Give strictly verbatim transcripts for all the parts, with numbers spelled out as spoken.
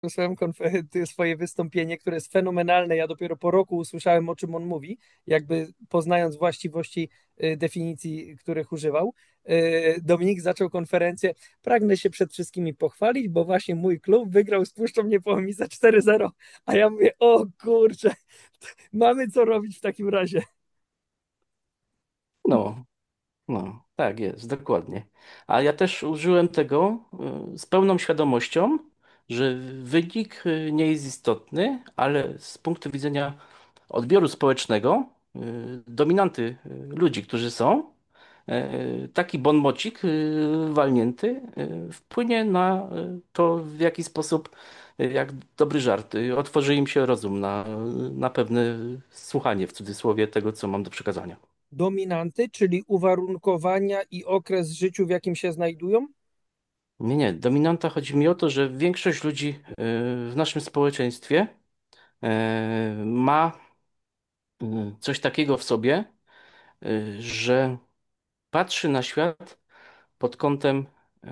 swoją konfer- ty- swoje wystąpienie, które jest fenomenalne. Ja dopiero po roku usłyszałem, o czym on mówi, jakby poznając właściwości y, definicji, których używał. Y, Dominik zaczął konferencję. Pragnę się przed wszystkimi pochwalić, bo właśnie mój klub wygrał z Puszczą Niepołomice cztery zero. A ja mówię, o kurczę, mamy co robić w takim razie. No, no, tak jest, dokładnie. A ja też użyłem tego y, z pełną świadomością, że wynik y, nie jest istotny, ale z punktu widzenia odbioru społecznego, y, dominanty y, ludzi, którzy są, y, taki bonmocik y, walnięty y, wpłynie na y, to, w jaki sposób, y, jak dobry żart, y, otworzy im się rozum na, na pewne słuchanie, w cudzysłowie, tego, co mam do przekazania. Dominanty, czyli uwarunkowania i okres w życiu, w jakim się znajdują? Nie, nie. Dominanta chodzi mi o to, że większość ludzi y, w naszym społeczeństwie y, ma y, coś takiego w sobie, y, że patrzy na świat pod kątem y,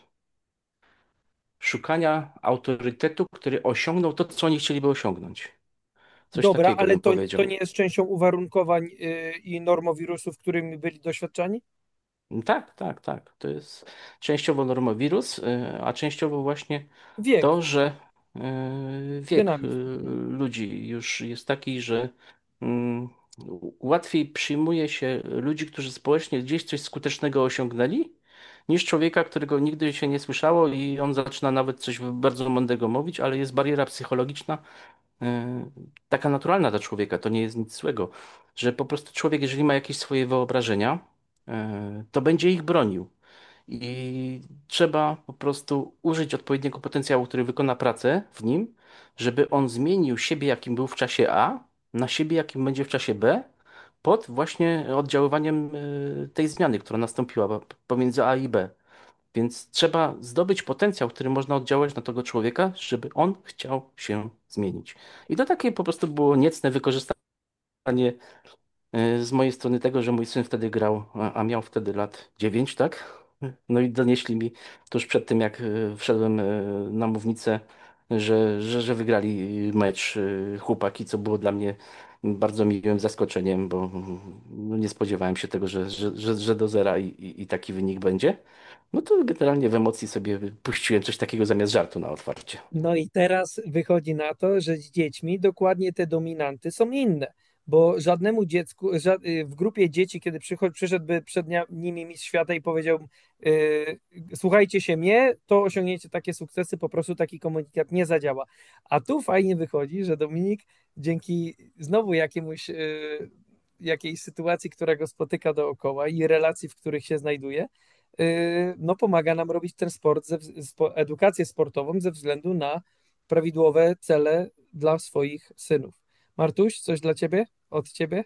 szukania autorytetu, który osiągnął to, co oni chcieliby osiągnąć. Coś Dobra, takiego ale bym to, to powiedział. nie jest częścią uwarunkowań y, i normowirusów, którymi byli doświadczani? Tak, tak, tak. To jest częściowo normowirus, y, a częściowo właśnie Wiek, to, że y, wiek y, dynamizm. ludzi już jest taki, że mm, łatwiej przyjmuje się ludzi, którzy społecznie gdzieś coś skutecznego osiągnęli, niż człowieka, którego nigdy się nie słyszało i on zaczyna nawet coś bardzo mądrego mówić, ale jest bariera psychologiczna, e, taka naturalna dla człowieka, to nie jest nic złego, że po prostu człowiek, jeżeli ma jakieś swoje wyobrażenia, e, to będzie ich bronił. I trzeba po prostu użyć odpowiedniego potencjału, który wykona pracę w nim, żeby on zmienił siebie, jakim był w czasie A, na siebie, jakim będzie w czasie B, pod właśnie oddziaływaniem e, tej zmiany, która nastąpiła pomiędzy A i B. Więc trzeba zdobyć potencjał, który można oddziałać na tego człowieka, żeby on chciał się zmienić. I to takie po prostu było niecne wykorzystanie e, z mojej strony tego, że mój syn wtedy grał, a a miał wtedy lat dziewięć, tak? No i donieśli mi tuż przed tym, jak e, wszedłem e, na mównicę, że, że, że wygrali mecz e, chłopaki, co było dla mnie bardzo miłym zaskoczeniem, bo mm, no nie spodziewałem się tego, że, że, że, że do zera i, i, i taki wynik będzie. No to generalnie w emocji sobie puściłem coś takiego zamiast żartu na otwarcie. No i teraz wychodzi na to, że z dziećmi dokładnie te dominanty są inne, bo żadnemu dziecku, ża- y, w grupie dzieci, kiedy przychodzi, przyszedłby przed nia- nimi mistrz świata i powiedział, y, słuchajcie się mnie, to osiągniecie takie sukcesy, po prostu taki komunikat nie zadziała. A tu fajnie wychodzi, że Dominik dzięki znowu jakiemuś, y, jakiejś sytuacji, która go spotyka dookoła i relacji, w których się znajduje, y, no pomaga nam robić ten sport, ze, wz- spo, edukację sportową ze względu na prawidłowe cele dla swoich synów. Martuś, coś dla ciebie? Od ciebie?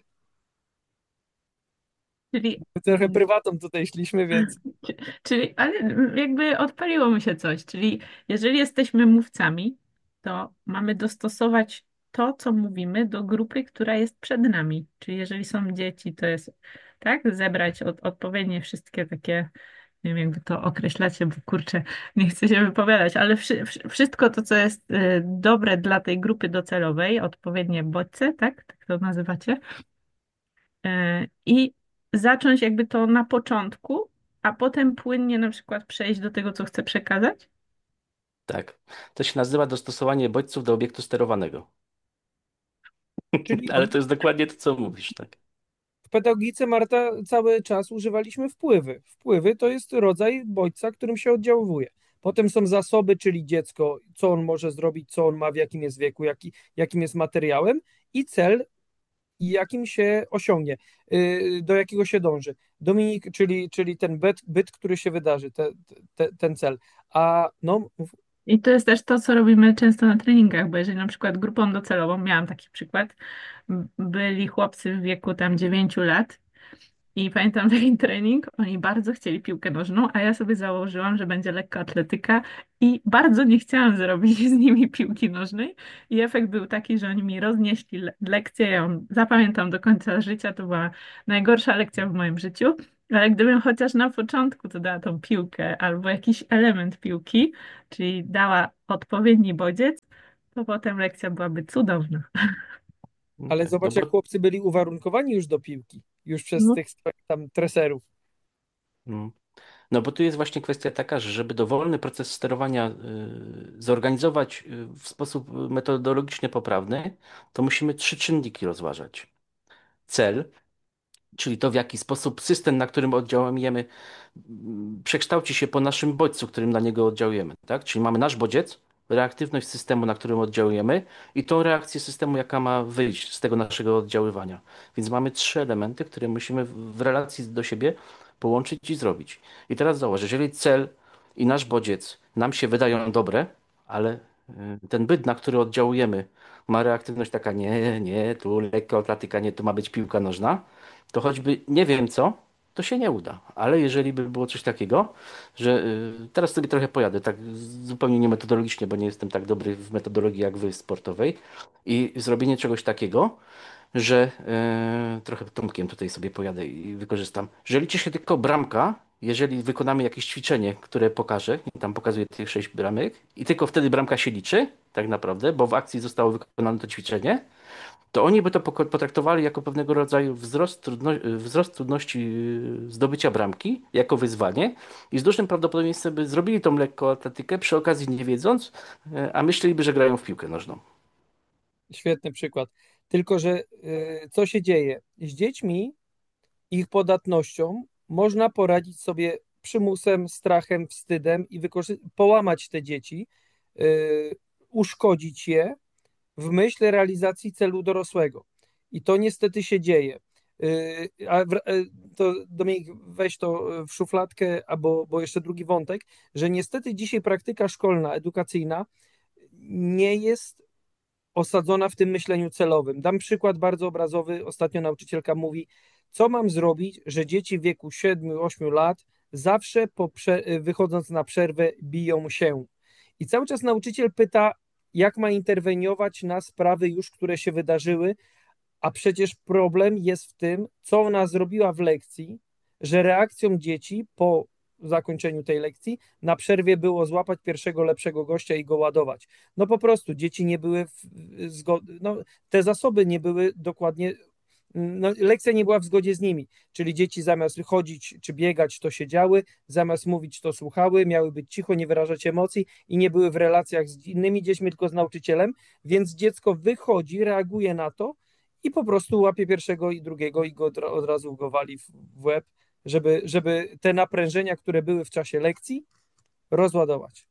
Czyli, Trochę prywatą tutaj szliśmy, więc czyli, ale jakby odpaliło mi się coś. Czyli jeżeli jesteśmy mówcami, to mamy dostosować to, co mówimy, do grupy, która jest przed nami. Czyli jeżeli są dzieci, to jest tak, zebrać od, odpowiednie wszystkie takie, nie wiem, jakby to określacie, bo kurczę, nie chcę się wypowiadać, ale wszy, wszy- wszystko to, co jest y, dobre dla tej grupy docelowej, odpowiednie bodźce, tak, tak to nazywacie, E, i zacząć jakby to na początku, a potem płynnie na przykład przejść do tego, co chcę przekazać. Tak. To się nazywa dostosowanie bodźców do obiektu sterowanego. czyli od, Ale to jest dokładnie to, co mówisz, tak. w pedagogice Marta cały czas używaliśmy wpływy. Wpływy to jest rodzaj bodźca, którym się oddziałuje. Potem są zasoby, czyli dziecko, co on może zrobić, co on ma, w jakim jest wieku, jaki, jakim jest materiałem i cel, i jakim się osiągnie, yy, do jakiego się dąży. Dominik, czyli, czyli ten byt, byt, który się wydarzy, te, te, ten cel. A no, I to jest też to, co robimy często na treningach, bo jeżeli na przykład grupą docelową, miałam taki przykład, m- byli chłopcy w wieku tam dziewięciu lat. I pamiętam taki trening, oni bardzo chcieli piłkę nożną, a ja sobie założyłam, że będzie lekka atletyka i bardzo nie chciałam zrobić z nimi piłki nożnej. I efekt był taki, że oni mi roznieśli le lekcję, ja ją zapamiętam do końca życia, to była najgorsza lekcja w moim życiu. Ale gdybym chociaż na początku to dała tą piłkę albo jakiś element piłki, czyli dała odpowiedni bodziec, to potem lekcja byłaby cudowna. No Ale tak, no zobacz, jak bo chłopcy byli uwarunkowani już do piłki, już przez No, tych swoich tam treserów. mm, no bo tu jest właśnie kwestia taka, że żeby dowolny proces sterowania y, zorganizować y, w sposób metodologicznie poprawny, to musimy trzy czynniki rozważać. Cel, czyli to, w jaki sposób system, na którym oddziałujemy, mm, przekształci się po naszym bodźcu, którym na niego oddziałujemy, tak? Czyli mamy nasz bodziec, reaktywność systemu, na którym oddziałujemy i tą reakcję systemu, jaka ma wyjść z tego naszego oddziaływania. Więc mamy trzy elementy, które musimy w w relacji do siebie połączyć i zrobić. I teraz zauważ, jeżeli cel i nasz bodziec nam się wydają dobre, ale y, ten byt, na który oddziałujemy, ma reaktywność taka, nie, nie, tu lekka atletyka, nie, tu ma być piłka nożna, to choćby nie wiem co, to się nie uda. Ale jeżeli by było coś takiego, że y, teraz sobie trochę pojadę, tak zupełnie nie metodologicznie, bo nie jestem tak dobry w metodologii jak wy sportowej, i zrobienie czegoś takiego, że e, trochę Tomkiem tutaj sobie pojadę i wykorzystam, że liczy się tylko bramka, jeżeli wykonamy jakieś ćwiczenie, które pokażę, i tam pokazuję tych sześć bramek, i tylko wtedy bramka się liczy, tak naprawdę, bo w akcji zostało wykonane to ćwiczenie, to oni by to poko- potraktowali jako pewnego rodzaju wzrost, trudno, wzrost trudności yy, zdobycia bramki, jako wyzwanie i z dużym prawdopodobieństwem by zrobili tą lekkoatletykę, przy okazji nie wiedząc, e, a myśleliby, że grają w piłkę nożną. Świetny przykład. Tylko, że y, co się dzieje? Z dziećmi, ich podatnością można poradzić sobie przymusem, strachem, wstydem i wykorzy- połamać te dzieci, y, uszkodzić je w myśl realizacji celu dorosłego. I to niestety się dzieje. Y, A w, y, to Dominik, weź to w szufladkę, albo bo jeszcze drugi wątek, że niestety dzisiaj praktyka szkolna, edukacyjna nie jest osadzona w tym myśleniu celowym. Dam przykład bardzo obrazowy. Ostatnio nauczycielka mówi, co mam zrobić, że dzieci w wieku siedmiu ośmiu lat zawsze po prze- wychodząc na przerwę biją się. I cały czas nauczyciel pyta, jak ma interweniować na sprawy już, które się wydarzyły, a przecież problem jest w tym, co ona zrobiła w lekcji, że reakcją dzieci po zakończeniu tej lekcji na przerwie było złapać pierwszego lepszego gościa i go ładować. No po prostu dzieci nie były w zgody, no, te zasoby nie były dokładnie, no, lekcja nie była w zgodzie z nimi, czyli dzieci zamiast chodzić czy biegać, to siedziały, zamiast mówić, to słuchały, miały być cicho, nie wyrażać emocji i nie były w relacjach z innymi dziećmi, tylko z nauczycielem, więc dziecko wychodzi, reaguje na to i po prostu łapie pierwszego i drugiego i go od, od razu go wali w, w łeb, żeby, żeby te naprężenia, które były w czasie lekcji, rozładować.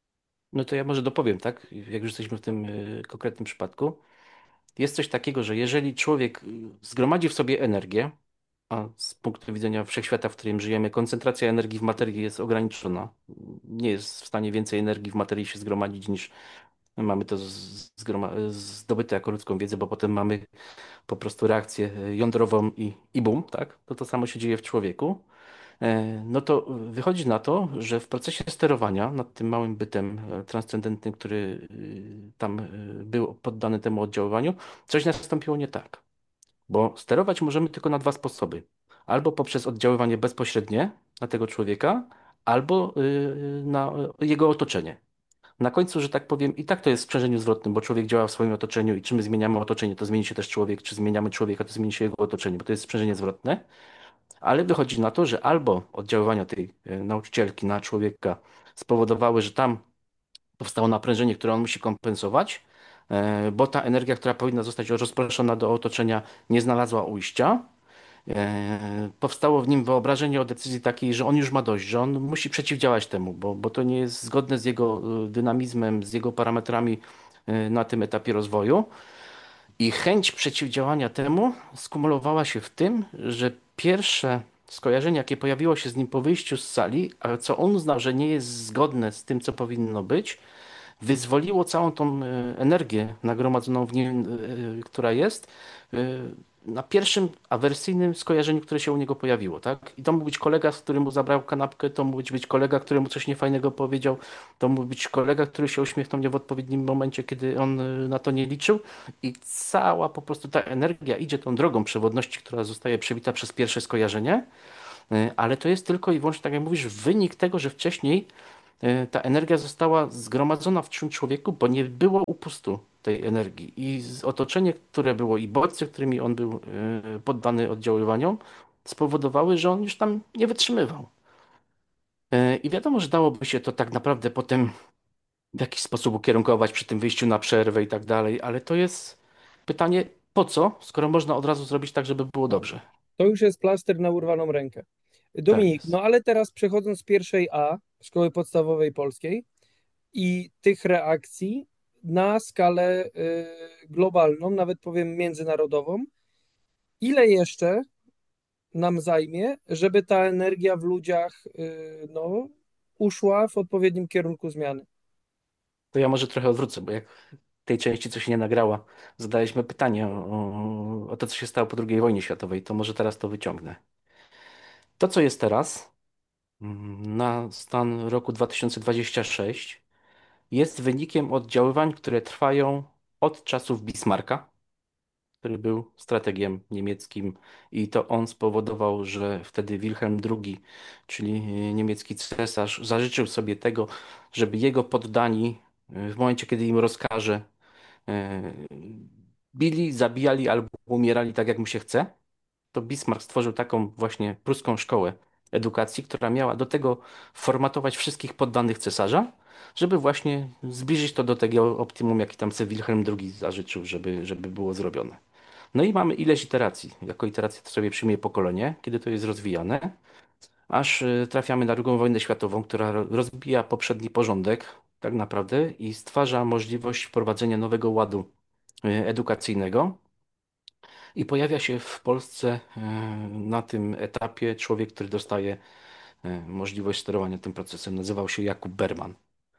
No to ja może dopowiem, tak? Jak już jesteśmy w tym y, konkretnym przypadku. Jest coś takiego, że jeżeli człowiek y, zgromadzi w sobie energię, a z punktu widzenia wszechświata, w którym żyjemy, koncentracja energii w materii jest ograniczona. Nie jest w stanie więcej energii w materii się zgromadzić niż mamy to z- zgroma- zdobyte jako ludzką wiedzę, bo potem mamy po prostu reakcję y, jądrową i, i bum, tak? To to samo się dzieje w człowieku. E, No to wychodzi na to, że w procesie sterowania nad tym małym bytem e, transcendentnym, który y, tam y, był poddany temu oddziaływaniu, coś nastąpiło nie tak. Bo sterować możemy tylko na dwa sposoby. Albo poprzez oddziaływanie bezpośrednie na tego człowieka, albo y, na jego otoczenie. Na końcu, że tak powiem, i tak to jest w sprzężeniu zwrotnym, bo człowiek działa w swoim otoczeniu i czy my zmieniamy otoczenie, to zmieni się też człowiek, czy zmieniamy człowieka, to zmieni się jego otoczenie, bo to jest sprzężenie zwrotne. Ale wychodzi na to, że albo oddziaływania tej e, nauczycielki na człowieka spowodowały, że tam powstało naprężenie, które on musi kompensować, e, bo ta energia, która powinna zostać rozproszona do otoczenia, nie znalazła ujścia. E, Powstało w nim wyobrażenie o decyzji takiej, że on już ma dość, że on musi przeciwdziałać temu, bo, bo to nie jest zgodne z jego e, dynamizmem, z jego parametrami e, na tym etapie rozwoju. I chęć przeciwdziałania temu skumulowała się w tym, że pierwsze skojarzenie, jakie pojawiło się z nim po wyjściu z sali, a co on uznał, że nie jest zgodne z tym, co powinno być, wyzwoliło całą tą e, energię nagromadzoną w nim, e, która jest, e, na pierwszym awersyjnym skojarzeniu, które się u niego pojawiło, tak? I to mógł być kolega, z którym mu zabrał kanapkę, to mógł być kolega, któremu coś niefajnego powiedział, to mógł być kolega, który się uśmiechnął nie w odpowiednim momencie, kiedy on e, na to nie liczył i cała po prostu ta energia idzie tą drogą przewodności, która zostaje przebita przez pierwsze skojarzenie E, Ale to jest tylko i wyłącznie, tak jak mówisz, wynik tego, że wcześniej e, ta energia została zgromadzona w czym człowieku, bo nie było upustu tej energii. I z- otoczenie, które było i bodźce, którymi on był e, poddany oddziaływaniom, spowodowały, że on już tam nie wytrzymywał. E, I wiadomo, że dałoby się to tak naprawdę potem w jakiś sposób ukierunkować przy tym wyjściu na przerwę i tak dalej, ale to jest pytanie, po co, skoro można od razu zrobić tak, żeby było dobrze. To już jest plaster na urwaną rękę. Tak Dominik, jest. no ale teraz przechodząc z pierwszej A, Szkoły Podstawowej Polskiej i tych reakcji na skalę y, globalną, nawet powiem międzynarodową, ile jeszcze nam zajmie, żeby ta energia w ludziach y, no, uszła w odpowiednim kierunku zmiany? To ja może trochę odwrócę, bo jak w tej części, co się nie nagrała, zadaliśmy pytanie o, o to, co się stało po drugiej wojnie światowej, to może teraz to wyciągnę. To, co jest teraz, mm, na stan roku dwa tysiące dwudziestego szóstego, jest wynikiem oddziaływań, które trwają od czasów Bismarcka, który był strategiem niemieckim i to on spowodował, że wtedy Wilhelm drugi, czyli niemiecki cesarz, zażyczył sobie tego, żeby jego poddani w momencie, kiedy im rozkaże, e, bili, zabijali albo umierali tak, jak mu się chce. To Bismarck stworzył taką właśnie pruską szkołę edukacji, która miała do tego formatować wszystkich poddanych cesarza, żeby właśnie zbliżyć to do tego optimum, jaki tam sobie Wilhelm drugi zażyczył, żeby, żeby było zrobione. No i mamy ileś iteracji. Jako iterację to sobie przyjmuje pokolenie, kiedy to jest rozwijane, aż y, trafiamy na drugą wojnę światową, która ro- rozbija poprzedni porządek, tak naprawdę, i stwarza możliwość wprowadzenia nowego ładu y, edukacyjnego. I pojawia się w Polsce y, na tym etapie człowiek, który dostaje y, możliwość sterowania tym procesem. Nazywał się Jakub Berman.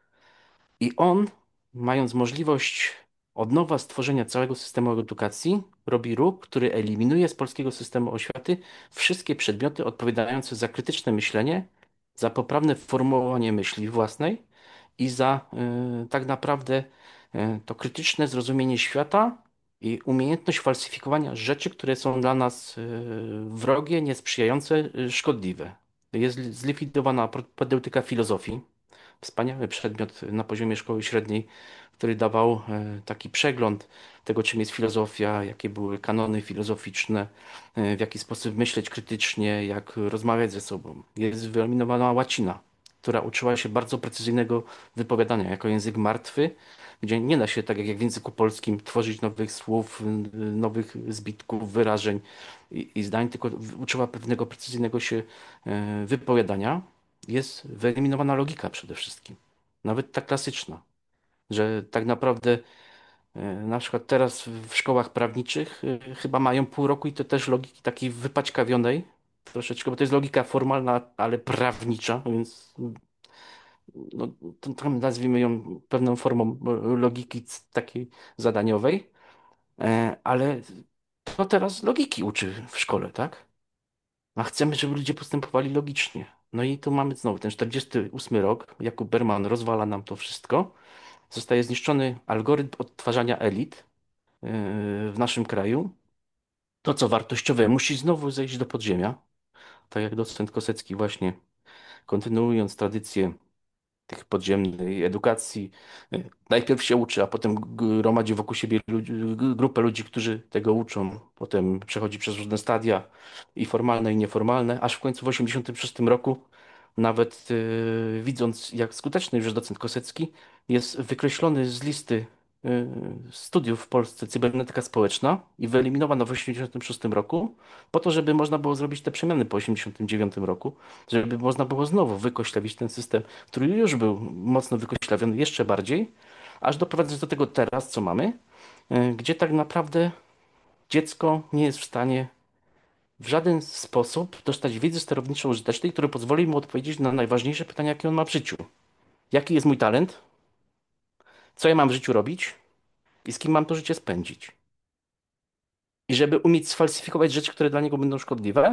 I on, mając możliwość od nowa stworzenia całego systemu edukacji, robi ruch, który eliminuje z polskiego systemu oświaty wszystkie przedmioty odpowiadające za krytyczne myślenie, za poprawne formułowanie myśli własnej i za y, tak naprawdę y, to krytyczne zrozumienie świata i umiejętność falsyfikowania rzeczy, które są dla nas y, wrogie, niesprzyjające, y, szkodliwe. Jest zlikwidowana propedeutyka filozofii, wspaniały przedmiot na poziomie szkoły średniej, który dawał e, taki przegląd tego, czym jest filozofia, jakie były kanony filozoficzne, e, w jaki sposób myśleć krytycznie, jak rozmawiać ze sobą. Jest wyeliminowana łacina, która uczyła się bardzo precyzyjnego wypowiadania jako język martwy, gdzie nie da się, tak jak w języku polskim, tworzyć nowych słów, y, nowych zbitków, wyrażeń i, i zdań, tylko uczyła pewnego precyzyjnego się e, wypowiadania. Jest wyeliminowana logika przede wszystkim. Nawet ta klasyczna, że tak naprawdę e, na przykład teraz w szkołach prawniczych e, chyba mają pół roku i to też logiki takiej wypaćkawionej troszeczkę, bo to jest logika formalna, ale prawnicza, więc no, to, to nazwijmy ją pewną formą e, logiki c- takiej zadaniowej, E, ale to teraz logiki uczy w szkole, tak? A chcemy, żeby ludzie postępowali logicznie. No i tu mamy znowu ten czterdziesty ósmy rok. Jakub Berman rozwala nam to wszystko. Zostaje zniszczony algorytm odtwarzania elit yy, w naszym kraju. To, co wartościowe, musi znowu zejść do podziemia. Tak jak docent Kosecki właśnie, kontynuując tradycję tych podziemnej edukacji. Y, Najpierw się uczy, a potem gromadzi wokół siebie ludzi, g- grupę ludzi, którzy tego uczą. Potem przechodzi przez różne stadia i formalne, i nieformalne, aż w końcu w osiemdziesiątym szóstym roku, nawet y, widząc, jak skuteczny już jest docent Kosecki, jest wykreślony z listy y, studiów w Polsce cybernetyka społeczna i wyeliminowano w osiemdziesiątym szóstym roku, po to, żeby można było zrobić te przemiany po osiemdziesiątym dziewiątym roku, żeby można było znowu wykoślawić ten system, który już był mocno wykoślawiony jeszcze bardziej, aż doprowadzać do tego teraz, co mamy, y, gdzie tak naprawdę dziecko nie jest w stanie w żaden sposób dostać wiedzy sterowniczo-użytecznej, która pozwoli mu odpowiedzieć na najważniejsze pytania, jakie on ma w życiu. Jaki jest mój talent? Co ja mam w życiu robić? I z kim mam to życie spędzić? I żeby umieć sfalsyfikować rzeczy, które dla niego będą szkodliwe,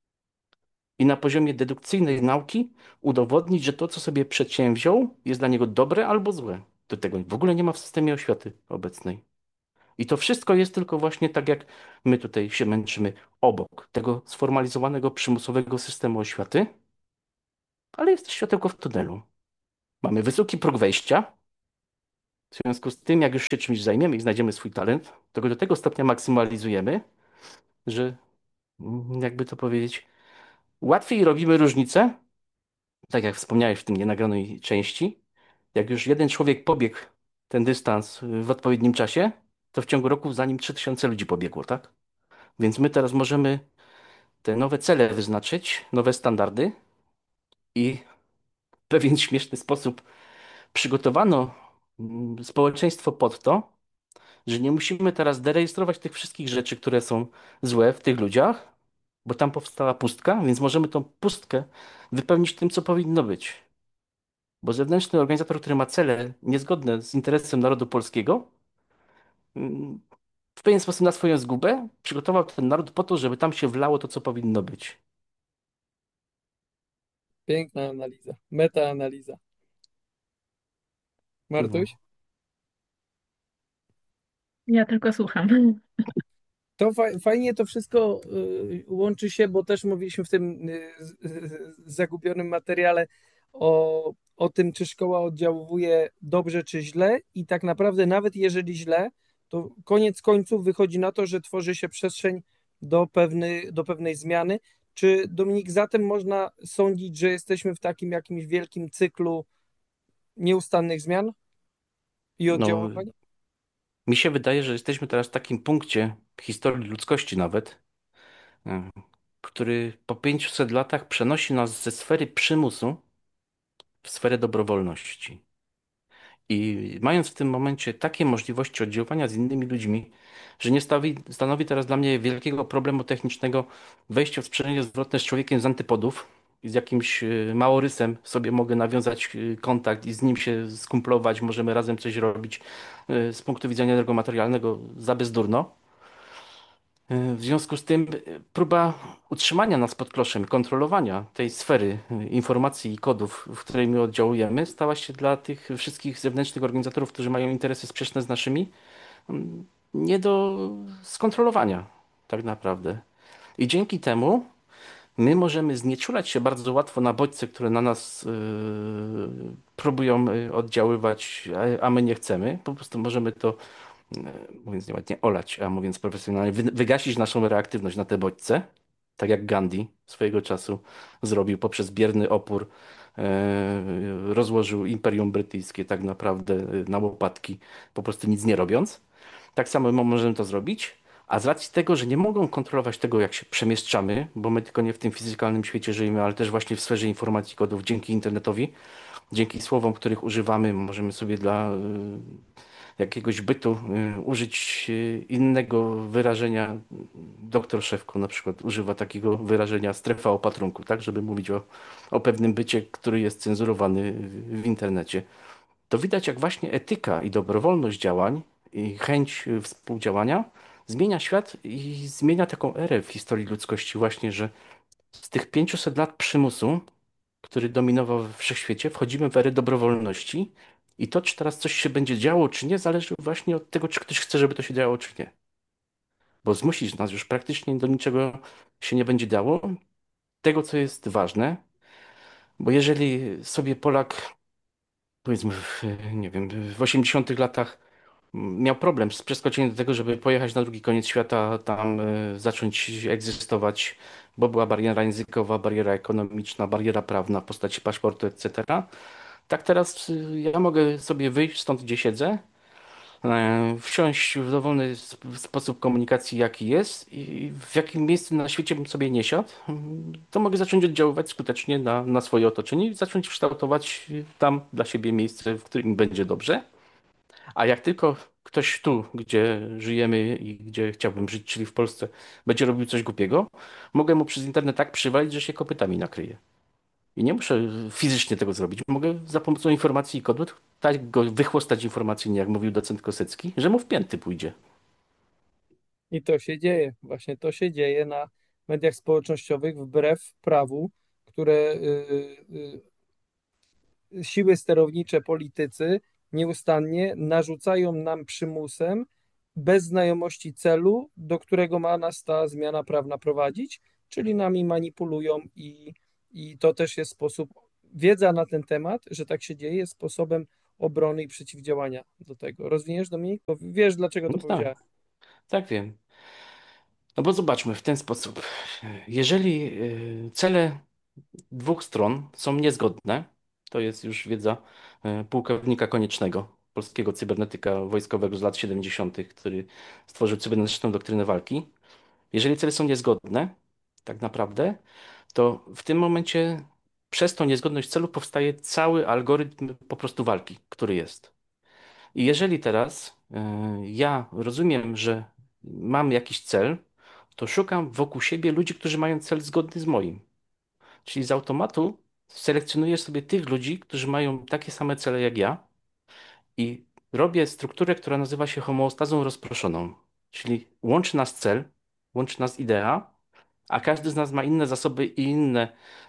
i na poziomie dedukcyjnej nauki udowodnić, że to, co sobie przedsięwziął, jest dla niego dobre albo złe. Do tego w ogóle nie ma w systemie oświaty obecnej. I to wszystko jest tylko właśnie tak, jak my tutaj się męczymy, obok tego sformalizowanego, przymusowego systemu oświaty, ale jest światełko w tunelu. Mamy wysoki próg wejścia. W związku z tym, jak już się czymś zajmiemy i znajdziemy swój talent, to go do tego stopnia maksymalizujemy, że mm, jakby to powiedzieć, łatwiej robimy różnicę, tak jak wspomniałeś w tym nienagranej części. Jak już jeden człowiek pobiegł ten dystans w odpowiednim czasie, to w ciągu roku za nim trzy tysiące ludzi pobiegło, tak? Więc my teraz możemy te nowe cele wyznaczyć, nowe standardy i w pewien śmieszny sposób przygotowano mm, społeczeństwo pod to, że nie musimy teraz derejestrować tych wszystkich rzeczy, które są złe w tych ludziach, bo tam powstała pustka, więc możemy tą pustkę wypełnić tym, co powinno być. Bo zewnętrzny organizator, który ma cele niezgodne z interesem narodu polskiego, mm, w pewien sposób na swoją zgubę przygotował ten naród po to, żeby tam się wlało to, co powinno być. Piękna analiza, metaanaliza. No, Martuś? Ja tylko słucham. To fa- fajnie to wszystko y, łączy się, bo też mówiliśmy w tym y, z- z- zagubionym materiale o, o tym, czy szkoła oddziałuje dobrze, czy źle. I tak naprawdę, nawet jeżeli źle, to koniec końców wychodzi na to, że tworzy się przestrzeń do pewny, do pewnej zmiany. Czy Dominik, zatem można sądzić, że jesteśmy w takim jakimś wielkim cyklu nieustannych zmian i no, oddziaływań? mi się wydaje, że jesteśmy teraz w takim punkcie historii ludzkości nawet, e, który po pięciuset latach przenosi nas ze sfery przymusu w sferę dobrowolności. I mając w tym momencie takie możliwości oddziaływania z innymi ludźmi, że nie stawi, stanowi teraz dla mnie wielkiego problemu technicznego wejście w sprzężenie zwrotne z człowiekiem z antypodów i z jakimś y, małorysem sobie mogę nawiązać y, kontakt i z nim się skumplować, możemy razem coś robić y, z punktu widzenia energomaterialnego za bezdurno. Y, W związku z tym y, próba utrzymania nas pod kloszem, kontrolowania tej sfery y, informacji i kodów, w której my oddziałujemy, stała się dla tych wszystkich zewnętrznych organizatorów, którzy mają interesy sprzeczne z naszymi, mm, nie do skontrolowania tak naprawdę. I dzięki temu my możemy znieczulać się bardzo łatwo na bodźce, które na nas yy, próbują yy, oddziaływać, a, a my nie chcemy. Po prostu możemy to e, mówiąc nieładnie, olać, a mówiąc profesjonalnie, wy, wygasić naszą reaktywność na te bodźce, tak jak Gandhi swojego czasu zrobił poprzez bierny opór, e, rozłożył Imperium Brytyjskie tak naprawdę e, na łopatki, po prostu nic nie robiąc. Tak samo my możemy to zrobić, a z racji tego, że nie mogą kontrolować tego, jak się przemieszczamy, bo my tylko nie w tym fizykalnym świecie żyjemy, ale też właśnie w sferze informacji kodów dzięki internetowi, dzięki słowom, których używamy, możemy sobie dla e, jakiegoś bytu y, użyć y, innego wyrażenia. Doktor Szewko na przykład używa takiego wyrażenia strefa opatrunku, tak, żeby mówić o, o pewnym bycie, który jest cenzurowany w w internecie. To widać, jak właśnie etyka i dobrowolność działań i chęć y, współdziałania zmienia świat i zmienia taką erę w historii ludzkości właśnie, że z tych pięciuset lat przymusu, który dominował we wszechświecie, wchodzimy w erę dobrowolności i to, czy teraz coś się będzie działo, czy nie, zależy właśnie od tego, czy ktoś chce, żeby to się działo, czy nie. Bo zmusić nas już praktycznie do niczego się nie będzie dało. Tego, co jest ważne, bo jeżeli sobie Polak, powiedzmy, w, nie wiem, w osiemdziesiątych latach miał problem z przeskoczeniem do tego, żeby pojechać na drugi koniec świata, tam y, zacząć egzystować, bo była bariera językowa, bariera ekonomiczna, bariera prawna w postaci paszportu, et cetera. Tak teraz y, ja mogę sobie wyjść stąd, gdzie siedzę, e, wsiąść w dowolny sp- sposób komunikacji, jaki jest i w jakim miejscu na świecie bym sobie nie siadł, mm, to mogę zacząć oddziaływać skutecznie na, na swoje otoczenie i zacząć kształtować y, tam dla siebie miejsce, w którym będzie dobrze. A jak tylko ktoś tu, gdzie żyjemy i gdzie chciałbym żyć, czyli w Polsce, będzie robił coś głupiego, mogę mu przez internet tak przywalić, że się kopytami nakryje. I nie muszę fizycznie tego zrobić. Mogę za pomocą informacji i kodu tak go wychłostać informacyjnie, jak mówił docent Kosecki, że mu w pięty pójdzie. I to się dzieje, właśnie to się dzieje na mediach społecznościowych wbrew prawu, które y, y, siły sterownicze, politycy nieustannie narzucają nam przymusem bez znajomości celu, do którego ma nas ta zmiana prawna prowadzić, czyli nami manipulują i, i to też jest sposób, wiedza na ten temat, że tak się dzieje, jest sposobem obrony i przeciwdziałania do tego. Rozwiniesz, Dominik? Bo wiesz, dlaczego to No tak, powiedziałem. tak wiem. No bo zobaczmy w ten sposób. Jeżeli y, cele dwóch stron są niezgodne, to jest już wiedza y, pułkownika Koniecznego, polskiego cybernetyka wojskowego z lat siedemdziesiątych, który stworzył cybernetyczną doktrynę walki. Jeżeli cele są niezgodne, tak naprawdę, to w tym momencie przez tą niezgodność celów powstaje cały algorytm po prostu walki, który jest. I jeżeli teraz y, ja rozumiem, że mam jakiś cel, to szukam wokół siebie ludzi, którzy mają cel zgodny z moim. Czyli z automatu selekcjonuję sobie tych ludzi, którzy mają takie same cele jak ja i robię strukturę, która nazywa się homeostazą rozproszoną. Czyli łączy nas cel, łączy nas idea, a każdy z nas ma inne zasoby i inne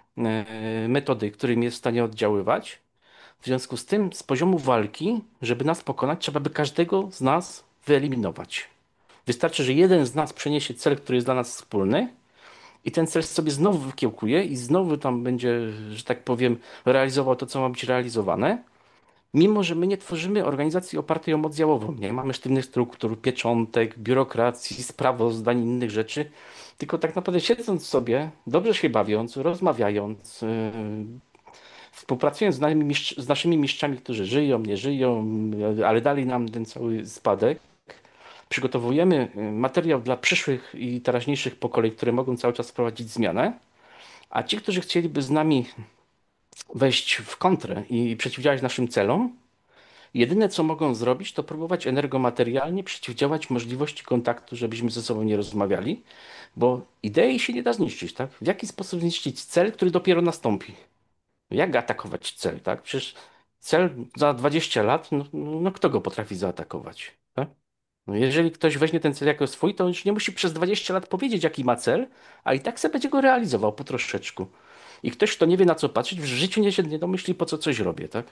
e, metody, którymi jest w stanie oddziaływać. W związku z tym, z poziomu walki, żeby nas pokonać, trzeba by każdego z nas wyeliminować. Wystarczy, że jeden z nas przeniesie cel, który jest dla nas wspólny, i ten cel sobie znowu wykiełkuje i znowu tam będzie, że tak powiem, realizował to, co ma być realizowane. Mimo, że my nie tworzymy organizacji opartej o moc działową, nie mamy sztywnych struktur, pieczątek, biurokracji, sprawozdań i innych rzeczy, tylko tak naprawdę siedząc sobie, dobrze się bawiąc, rozmawiając, yy, współpracując z, nami, mistrz- z naszymi mistrzami, którzy żyją, nie żyją, yy, ale dali nam ten cały spadek, przygotowujemy yy, materiał dla przyszłych i teraźniejszych pokoleń, które mogą cały czas wprowadzić zmianę, a ci, którzy chcieliby z nami wejść w kontrę i przeciwdziałać naszym celom, jedyne co mogą zrobić, to próbować energomaterialnie przeciwdziałać możliwości kontaktu, żebyśmy ze sobą nie rozmawiali, bo idei się nie da zniszczyć, tak? W jaki sposób zniszczyć cel, który dopiero nastąpi? Jak atakować cel, tak? Przecież cel za dwadzieścia lat, no, no no kto go potrafi zaatakować, tak? No jeżeli ktoś weźmie ten cel jako swój, to już nie musi przez dwadzieścia lat powiedzieć, jaki ma cel, a i tak sobie będzie go realizował po troszeczku. I ktoś, kto nie wie na co patrzeć, w życiu nie się nie domyśli, po co coś robię, tak?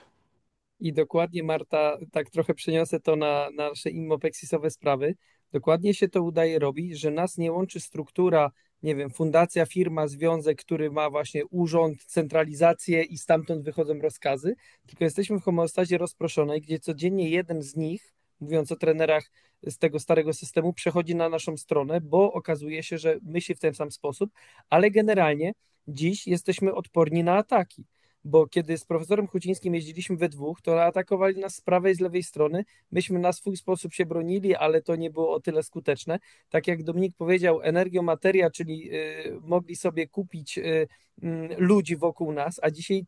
I dokładnie, Marta, tak trochę przeniosę to na, na nasze immopexisowe sprawy. Dokładnie się to udaje robić, że nas nie łączy struktura, nie wiem, fundacja, firma, związek, który ma właśnie urząd, centralizację i stamtąd wychodzą rozkazy, tylko jesteśmy w homeostazie rozproszonej, gdzie codziennie jeden z nich, mówiąc o trenerach z tego starego systemu, przechodzi na naszą stronę, bo okazuje się, że myśli w ten sam sposób, ale generalnie dziś jesteśmy odporni na ataki, bo kiedy z profesorem Hucińskim jeździliśmy we dwóch, to atakowali nas z prawej i z lewej strony. Myśmy na swój sposób się bronili, ale to nie było o tyle skuteczne. Tak jak Dominik powiedział, energiomateria, czyli y, mogli sobie kupić y, y, ludzi wokół nas, a dzisiaj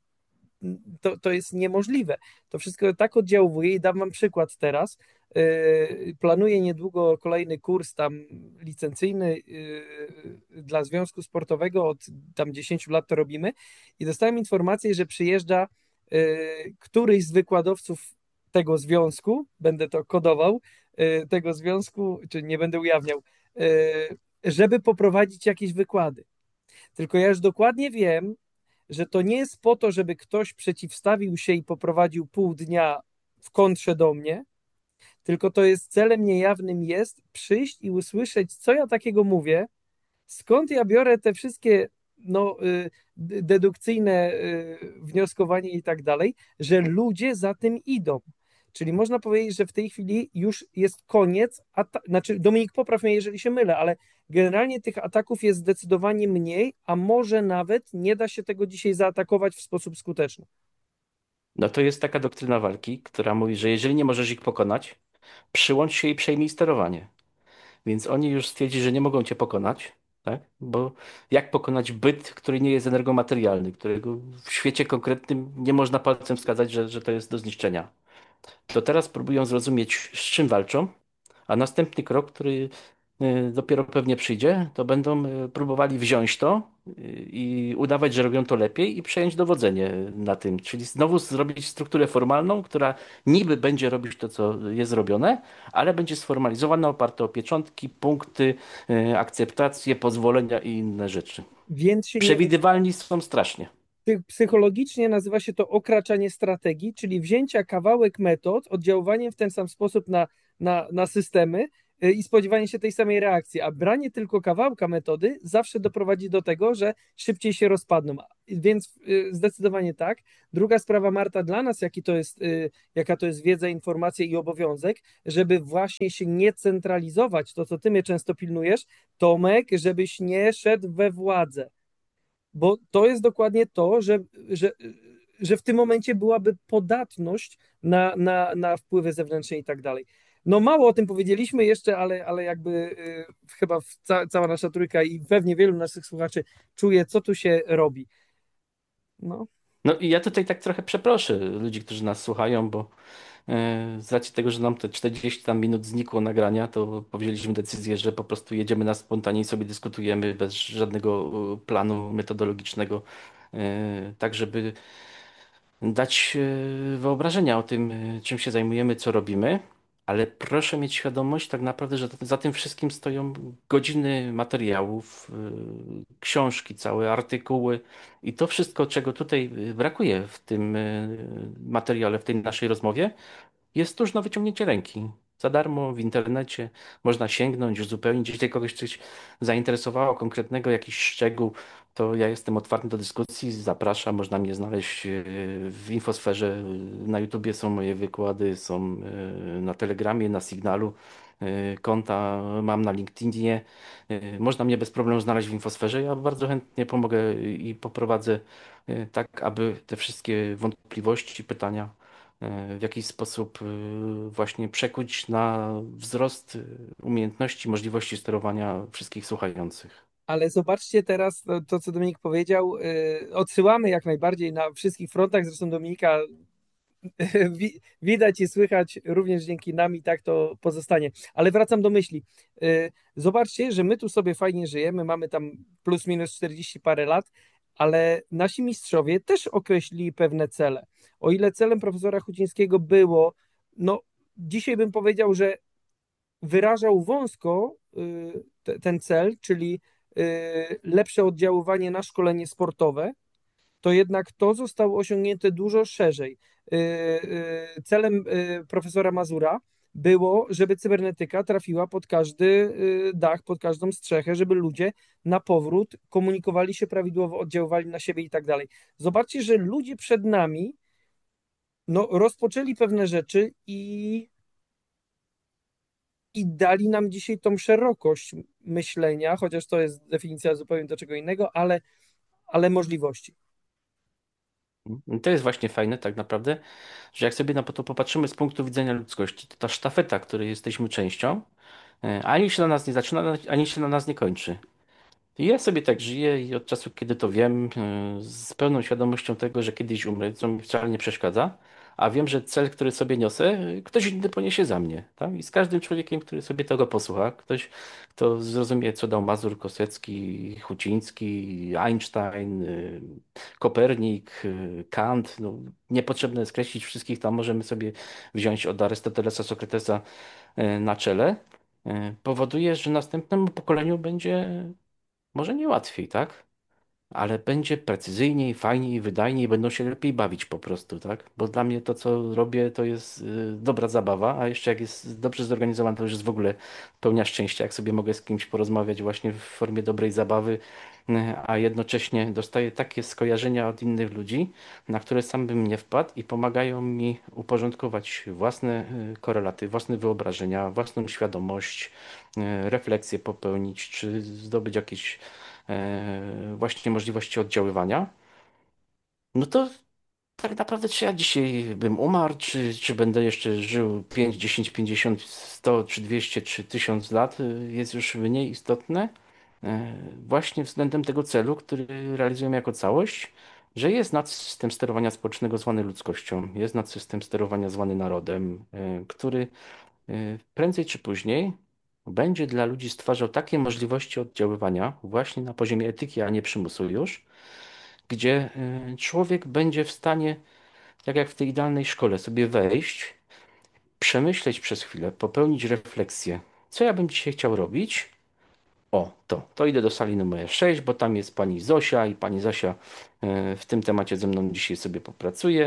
to, to jest niemożliwe. To wszystko tak oddziałuje i dam wam przykład teraz. Yy, Planuję niedługo kolejny kurs tam licencyjny yy, dla Związku Sportowego, od tam dziesięciu lat to robimy i dostałem informację, że przyjeżdża yy, któryś z wykładowców tego związku, będę to kodował, yy, tego związku, czy nie będę ujawniał, yy, żeby poprowadzić jakieś wykłady. Tylko ja już dokładnie wiem, że to nie jest po to, żeby ktoś przeciwstawił się i poprowadził pół dnia w kontrze do mnie, tylko to jest celem niejawnym jest przyjść i usłyszeć, co ja takiego mówię, skąd ja biorę te wszystkie no, y, dedukcyjne y, wnioskowanie i tak dalej, że ludzie za tym idą. Czyli można powiedzieć, że w tej chwili już jest koniec, ata- znaczy Dominik, popraw mnie, jeżeli się mylę, ale generalnie tych ataków jest zdecydowanie mniej, a może nawet nie da się tego dzisiaj zaatakować w sposób skuteczny. No to jest taka doktryna walki, która mówi, że jeżeli nie możesz ich pokonać, przyłącz się i przejmij sterowanie. Więc oni już stwierdzili, że nie mogą cię pokonać, tak? Bo jak pokonać byt, który nie jest energomaterialny, którego w świecie konkretnym nie można palcem wskazać, że, że to jest do zniszczenia. To teraz próbują zrozumieć, z czym walczą, a następny krok, który y, dopiero pewnie przyjdzie, to będą y, próbowali wziąć to y, i udawać, że robią to lepiej i przejąć dowodzenie na tym. Czyli znowu zrobić strukturę formalną, która niby będzie robić to, co jest robione, ale będzie sformalizowana, oparte o pieczątki, punkty, y, akceptacje, pozwolenia i inne rzeczy. Więc się nie Przewidywalni są strasznie. Psychologicznie nazywa się to okraczanie strategii, czyli wzięcia kawałek metod, oddziaływaniem w ten sam sposób na, na, na systemy y, i spodziewanie się tej samej reakcji, a branie tylko kawałka metody zawsze doprowadzi do tego, że szybciej się rozpadną. Więc y, zdecydowanie tak. Druga sprawa, Marta, dla nas jaki to jest, y, jaka to jest wiedza, informacja i obowiązek, żeby właśnie się nie centralizować, to co ty mnie często pilnujesz, Tomek, żebyś nie szedł we władzę. Bo to jest dokładnie to, że, że, że w tym momencie byłaby podatność na, na, na wpływy zewnętrzne i tak dalej. No mało o tym powiedzieliśmy jeszcze, ale, ale jakby y, chyba ca, cała nasza trójka i pewnie wielu naszych słuchaczy czuje, co tu się robi. No. No i ja tutaj tak trochę przeproszę ludzi, którzy nas słuchają, bo e, z racji tego, że nam te czterdzieści tam minut znikło nagrania, to powzięliśmy decyzję, że po prostu jedziemy na spontanie i sobie dyskutujemy bez żadnego e, planu metodologicznego, e, tak żeby dać e, wyobrażenia o tym, e, czym się zajmujemy, co robimy. Ale proszę mieć świadomość tak naprawdę, że za tym wszystkim stoją godziny materiałów, e, książki, całe artykuły i to wszystko, czego tutaj e, brakuje w tym e, materiale, w tej naszej rozmowie, jest tuż na wyciągnięcie ręki. Za darmo w internecie można sięgnąć, uzupełnić. Jeśli kogoś coś zainteresowało, konkretnego jakiś szczegół, to ja jestem otwarty do dyskusji, zapraszam. Można mnie znaleźć e, w infosferze. Na YouTubie są moje wykłady, są e, na Telegramie, na Signalu. E, Konta mam na LinkedInie. E, Można mnie bez problemu znaleźć w infosferze. Ja bardzo chętnie pomogę i poprowadzę e, tak, aby te wszystkie wątpliwości, pytania e, w jakiś sposób e, właśnie przekuć na wzrost e, umiejętności, możliwości sterowania wszystkich słuchających. Ale zobaczcie teraz to, to co Dominik powiedział. y, Odsyłamy jak najbardziej na wszystkich frontach. Zresztą Dominika wi- widać i słychać również dzięki nam i tak to pozostanie. Ale wracam do myśli. Y, Zobaczcie, że my tu sobie fajnie żyjemy, mamy tam plus minus czterdzieści parę lat, ale nasi mistrzowie też określili pewne cele. O ile celem profesora Hucińskiego było, no dzisiaj bym powiedział, że wyrażał wąsko y, te- ten cel, czyli y, lepsze oddziaływanie na szkolenie sportowe, to jednak to zostało osiągnięte dużo szerzej. Y, y, Celem y, profesora Mazura było, żeby cybernetyka trafiła pod każdy y, dach, pod każdą strzechę, żeby ludzie na powrót komunikowali się prawidłowo, oddziaływali na siebie i tak dalej. Zobaczcie, że ludzie przed nami no, rozpoczęli pewne rzeczy i, i dali nam dzisiaj tą szerokość myślenia, chociaż to jest definicja zupełnie do czego innego, ale, ale możliwości. I to jest właśnie fajne tak naprawdę, że jak sobie na to popatrzymy z punktu widzenia ludzkości, to ta sztafeta, której jesteśmy częścią, e, ani się na nas nie zaczyna, ani się na nas nie kończy. I ja sobie tak żyję i od czasu, kiedy to wiem, e, z pełną świadomością tego, że kiedyś umrę, co mi wcale nie przeszkadza, a wiem, że cel, który sobie niosę, e, ktoś inny poniesie za mnie. Tak? I z każdym człowiekiem, który sobie tego posłucha, ktoś, kto zrozumie, co dał Mazur, Kosecki, Huciński, Einstein, e, Kopernik, e, Kant, no, niepotrzebne jest skreślić wszystkich, tam możemy sobie wziąć od Arystotelesa, Sokratesa e, na czele, e, powoduje, że następnemu pokoleniu będzie może nie łatwiej, tak? Ale będzie precyzyjniej, fajniej, wydajniej, będą się lepiej bawić po prostu, tak? Bo dla mnie to, co robię, to jest y, dobra zabawa, a jeszcze jak jest dobrze zorganizowane, to już jest w ogóle pełnia szczęścia, jak sobie mogę z kimś porozmawiać właśnie w formie dobrej zabawy, y, a jednocześnie dostaję takie skojarzenia od innych ludzi, na które sam bym nie wpadł i pomagają mi uporządkować własne y, korelaty, własne wyobrażenia, własną świadomość, y, refleksję popełnić, czy zdobyć jakieś e, właśnie możliwości oddziaływania, no to tak naprawdę czy ja dzisiaj bym umarł, czy, czy będę jeszcze żył pięć, dziesięć, pięćdziesiąt, sto, czy dwieście, czy tysiąc lat, y, jest już mniej istotne. E, Właśnie względem tego celu, który realizujemy jako całość, że jest nadsystem sterowania społecznego zwany ludzkością, jest nadsystem sterowania zwany narodem, e, który e, prędzej czy później będzie dla ludzi stwarzał takie możliwości oddziaływania właśnie na poziomie etyki, a nie przymusu już, gdzie e, człowiek będzie w stanie, tak jak w tej idealnej szkole, sobie wejść, przemyśleć przez chwilę, popełnić refleksję, co ja bym dzisiaj chciał robić. O, to, to idę do sali numer sześć, bo tam jest pani Zosia i pani Zosia e, w tym temacie ze mną dzisiaj sobie popracuje.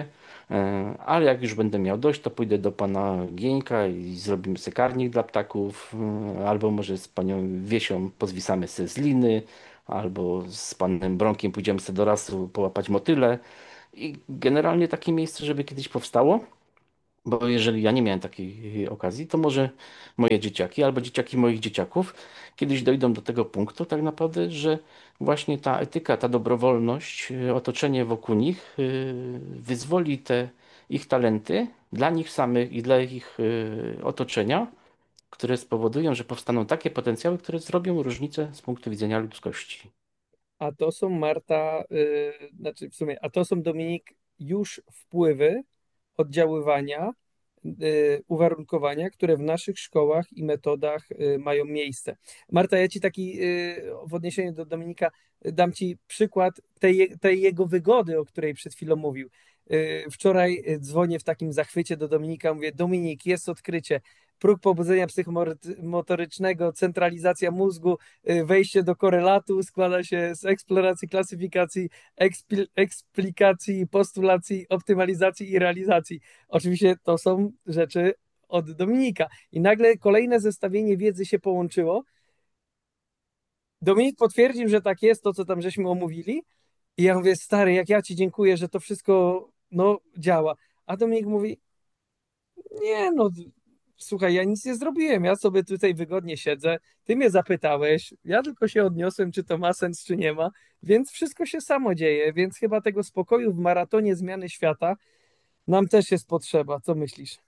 E, Ale jak już będę miał dość, to pójdę do pana Gieńka i zrobimy sobie karnik dla ptaków, e, albo może z panią Wiesią pozwisamy sobie z liny, albo z panem Bronkiem pójdziemy sobie do lasu połapać motyle. I generalnie takie miejsce, żeby kiedyś powstało. Bo jeżeli ja nie miałem takiej okazji, to może moje dzieciaki albo dzieciaki moich dzieciaków kiedyś dojdą do tego punktu, tak naprawdę, że właśnie ta etyka, ta dobrowolność, y, otoczenie wokół nich y, wyzwoli te ich talenty dla nich samych i dla ich y, otoczenia, które spowodują, że powstaną takie potencjały, które zrobią różnicę z punktu widzenia ludzkości. A to są, Marta, y, znaczy w sumie, a to są, Dominik, już wpływy oddziaływania, y, uwarunkowania, które w naszych szkołach i metodach y, mają miejsce. Marta, ja ci taki, y, w odniesieniu do Dominika, y, dam ci przykład tej, je- tej jego wygody, o której przed chwilą mówił. Y, Wczoraj y, dzwonię w takim zachwycie do Dominika, mówię: Dominik, jest odkrycie. Próg pobudzenia psychomotorycznego, centralizacja mózgu, y, wejście do korelatu składa się z eksploracji, klasyfikacji, ekspli- eksplikacji, postulacji, optymalizacji i realizacji. Oczywiście to są rzeczy od Dominika. I nagle kolejne zestawienie wiedzy się połączyło. Dominik potwierdził, że tak jest, to co tam żeśmy omówili. I ja mówię: stary, jak ja ci dziękuję, że to wszystko no działa. A Dominik mówi: nie no, słuchaj, ja nic nie zrobiłem, ja sobie tutaj wygodnie siedzę, ty mnie zapytałeś, ja tylko się odniosłem, czy to ma sens, czy nie ma, więc wszystko się samo dzieje, więc chyba tego spokoju w maratonie zmiany świata nam też jest potrzeba. Co myślisz?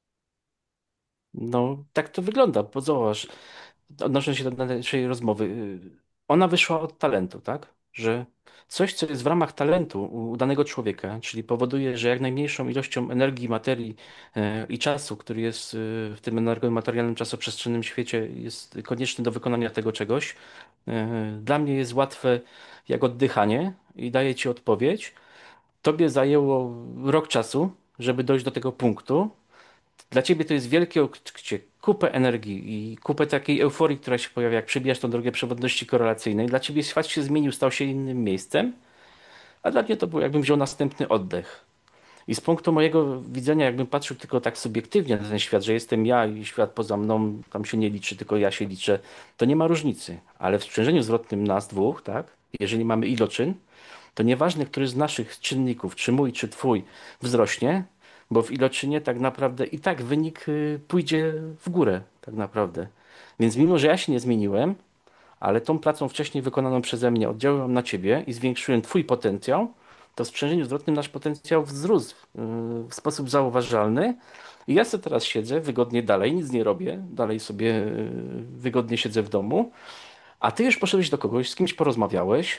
No, tak to wygląda, bo zobacz, odnosząc się do naszej rozmowy, y, ona wyszła od talentu, tak? Że coś, co jest w ramach talentu u danego człowieka, czyli powoduje, że jak najmniejszą ilością energii, materii e, i czasu, który jest e, w tym energomaterialnym, czasoprzestrzennym świecie, jest konieczny do wykonania tego czegoś, e, dla mnie jest łatwe jak oddychanie i daję ci odpowiedź. Tobie zajęło rok czasu, żeby dojść do tego punktu. Dla ciebie to jest wielkie odkrycie, kupę energii i kupę takiej euforii, która się pojawia, jak przebijasz tą drogę przewodności korelacyjnej. Dla ciebie świat się zmienił, stał się innym miejscem, a dla mnie to było, jakbym wziął następny oddech. I z punktu mojego widzenia, jakbym patrzył tylko tak subiektywnie na ten świat, że jestem ja i świat poza mną, tam się nie liczy, tylko ja się liczę, to nie ma różnicy. Ale w sprzężeniu zwrotnym nas dwóch, tak, jeżeli mamy iloczyn, to nieważne, który z naszych czynników, czy mój, czy twój, wzrośnie, bo w iloczynie tak naprawdę i tak wynik y, pójdzie w górę, tak naprawdę. Więc mimo, że ja się nie zmieniłem, ale tą pracą wcześniej wykonaną przeze mnie oddziaływał na ciebie i zwiększyłem twój potencjał, to w sprzężeniu zwrotnym nasz potencjał wzrósł y, w sposób zauważalny. I ja sobie teraz siedzę wygodnie dalej, nic nie robię, dalej sobie y, wygodnie siedzę w domu, a ty już poszedłeś do kogoś, z kimś porozmawiałeś,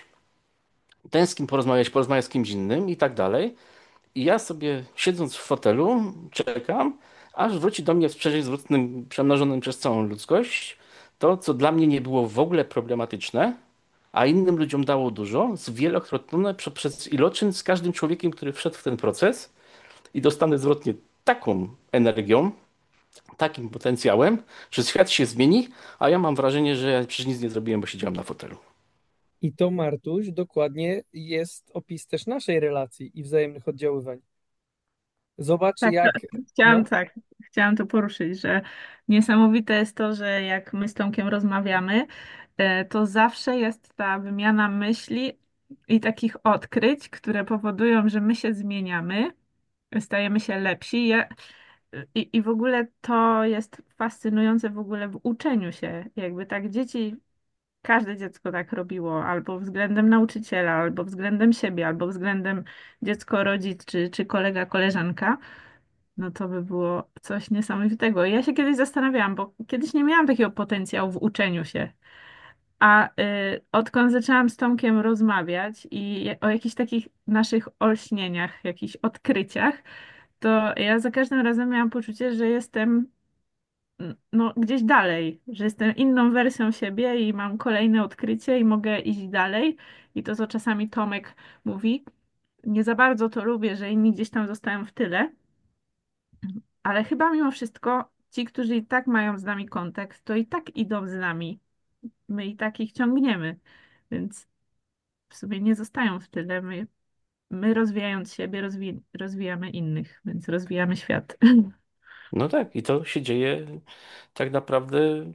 ten z kim porozmawiać, porozmawia z kimś innym i tak dalej. I ja sobie siedząc w fotelu czekam, aż wróci do mnie w sprzężeniu zwrotnym przemnożonym przez całą ludzkość to, co dla mnie nie było w ogóle problematyczne, a innym ludziom dało dużo, zwielokrotnione prze- przez iloczyn z każdym człowiekiem, który wszedł w ten proces i dostanę zwrotnie taką energią, takim potencjałem, że świat się zmieni, a ja mam wrażenie, że ja przecież nic nie zrobiłem, bo siedziałem na fotelu. I to, Martuś, dokładnie jest opis też naszej relacji i wzajemnych oddziaływań. Zobacz, Tak, to, jak, chciałam no, tak, chciałam to poruszyć, że niesamowite jest to, że jak my z Tomkiem rozmawiamy, e, to zawsze jest ta wymiana myśli i takich odkryć, które powodują, że my się zmieniamy, stajemy się lepsi. Ja, i, I w ogóle to jest fascynujące w ogóle w uczeniu się. Jakby tak dzieci, każde dziecko tak robiło, albo względem nauczyciela, albo względem siebie, albo względem dziecko, rodzic, czy, czy kolega, koleżanka. No to by było coś niesamowitego. Ja się kiedyś zastanawiałam, bo kiedyś nie miałam takiego potencjału w uczeniu się. A y, odkąd zaczęłam z Tomkiem rozmawiać i o jakichś takich naszych olśnieniach, jakichś odkryciach, to ja za każdym razem miałam poczucie, że jestem n- no, gdzieś dalej, że jestem inną wersją siebie i mam kolejne odkrycie i mogę iść dalej. I to, co czasami Tomek mówi, nie za bardzo to lubię, że inni gdzieś tam zostają w tyle. Ale chyba mimo wszystko ci, którzy i tak mają z nami kontakt, to i tak idą z nami. My i tak ich ciągniemy, więc w sumie nie zostają w tyle. My my rozwijając siebie, rozwi rozwijamy innych, więc rozwijamy świat. No tak, i to się dzieje tak naprawdę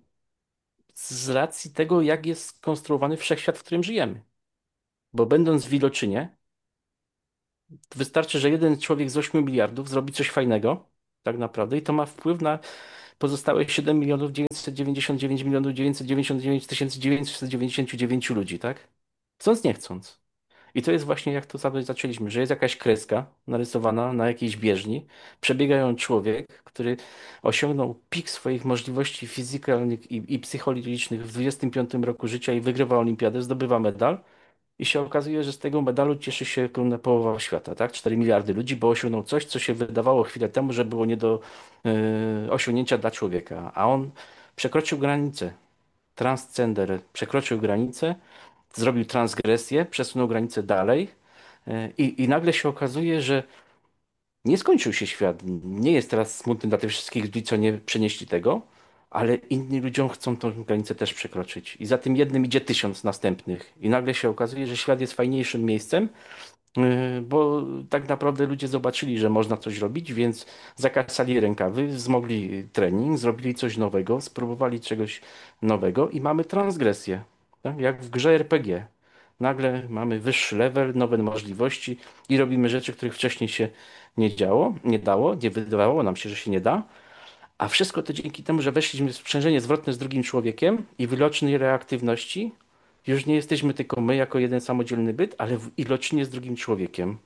z racji tego, jak jest skonstruowany wszechświat, w którym żyjemy. Bo będąc w Iloczynie, wystarczy, że jeden człowiek z ośmiu miliardów zrobi coś fajnego, tak naprawdę, i to ma wpływ na pozostałe siedem milionów dziewięćset dziewięćdziesiąt dziewięć milionów dziewięćset dziewięćdziesiąt dziewięć tysięcy dziewięćset dziewięćdziesiąt dziewięć ludzi, tak? Chcąc, nie chcąc. I to jest właśnie jak to sobie zaczęliśmy, że jest jakaś kreska narysowana na jakiejś bieżni, przebiegają człowiek, który osiągnął pik swoich możliwości fizykalnych i, i psychologicznych w dwudziestym piątym roku życia i wygrywa olimpiadę, zdobywa medal. I się okazuje, że z tego medalu cieszy się pełna połowa świata, tak? cztery miliardy ludzi, bo osiągnął coś, co się wydawało chwilę temu, że było nie do e, osiągnięcia dla człowieka. A on przekroczył granicę. Transcender przekroczył granicę, zrobił transgresję, przesunął granicę dalej e, i, i nagle się okazuje, że nie skończył się świat. Nie jest teraz smutny dla tych wszystkich ludzi, co nie przenieśli tego, ale inni ludziom chcą tą granicę też przekroczyć. I za tym jednym idzie tysiąc następnych. I nagle się okazuje, że świat jest fajniejszym miejscem, yy, bo tak naprawdę ludzie zobaczyli, że można coś robić, więc zakasali rękawy, wzmogli trening, zrobili coś nowego, spróbowali czegoś nowego i mamy transgresję. Tak? Jak w grze R P G. Nagle mamy wyższy level, nowe możliwości i robimy rzeczy, których wcześniej się nie działo, nie dało, nie wydawało nam się, że się nie da. A wszystko to dzięki temu, że weszliśmy w sprzężenie zwrotne z drugim człowiekiem i wylocznej reaktywności. Już nie jesteśmy tylko my jako jeden samodzielny byt, ale w iloczynie z drugim człowiekiem.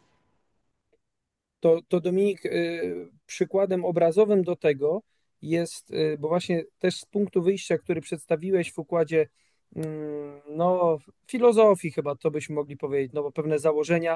To, to Dominik, y, przykładem obrazowym do tego jest, y, bo właśnie też z punktu wyjścia, który przedstawiłeś w układzie, mm, no, filozofii chyba, to byśmy mogli powiedzieć, no bo pewne założenia,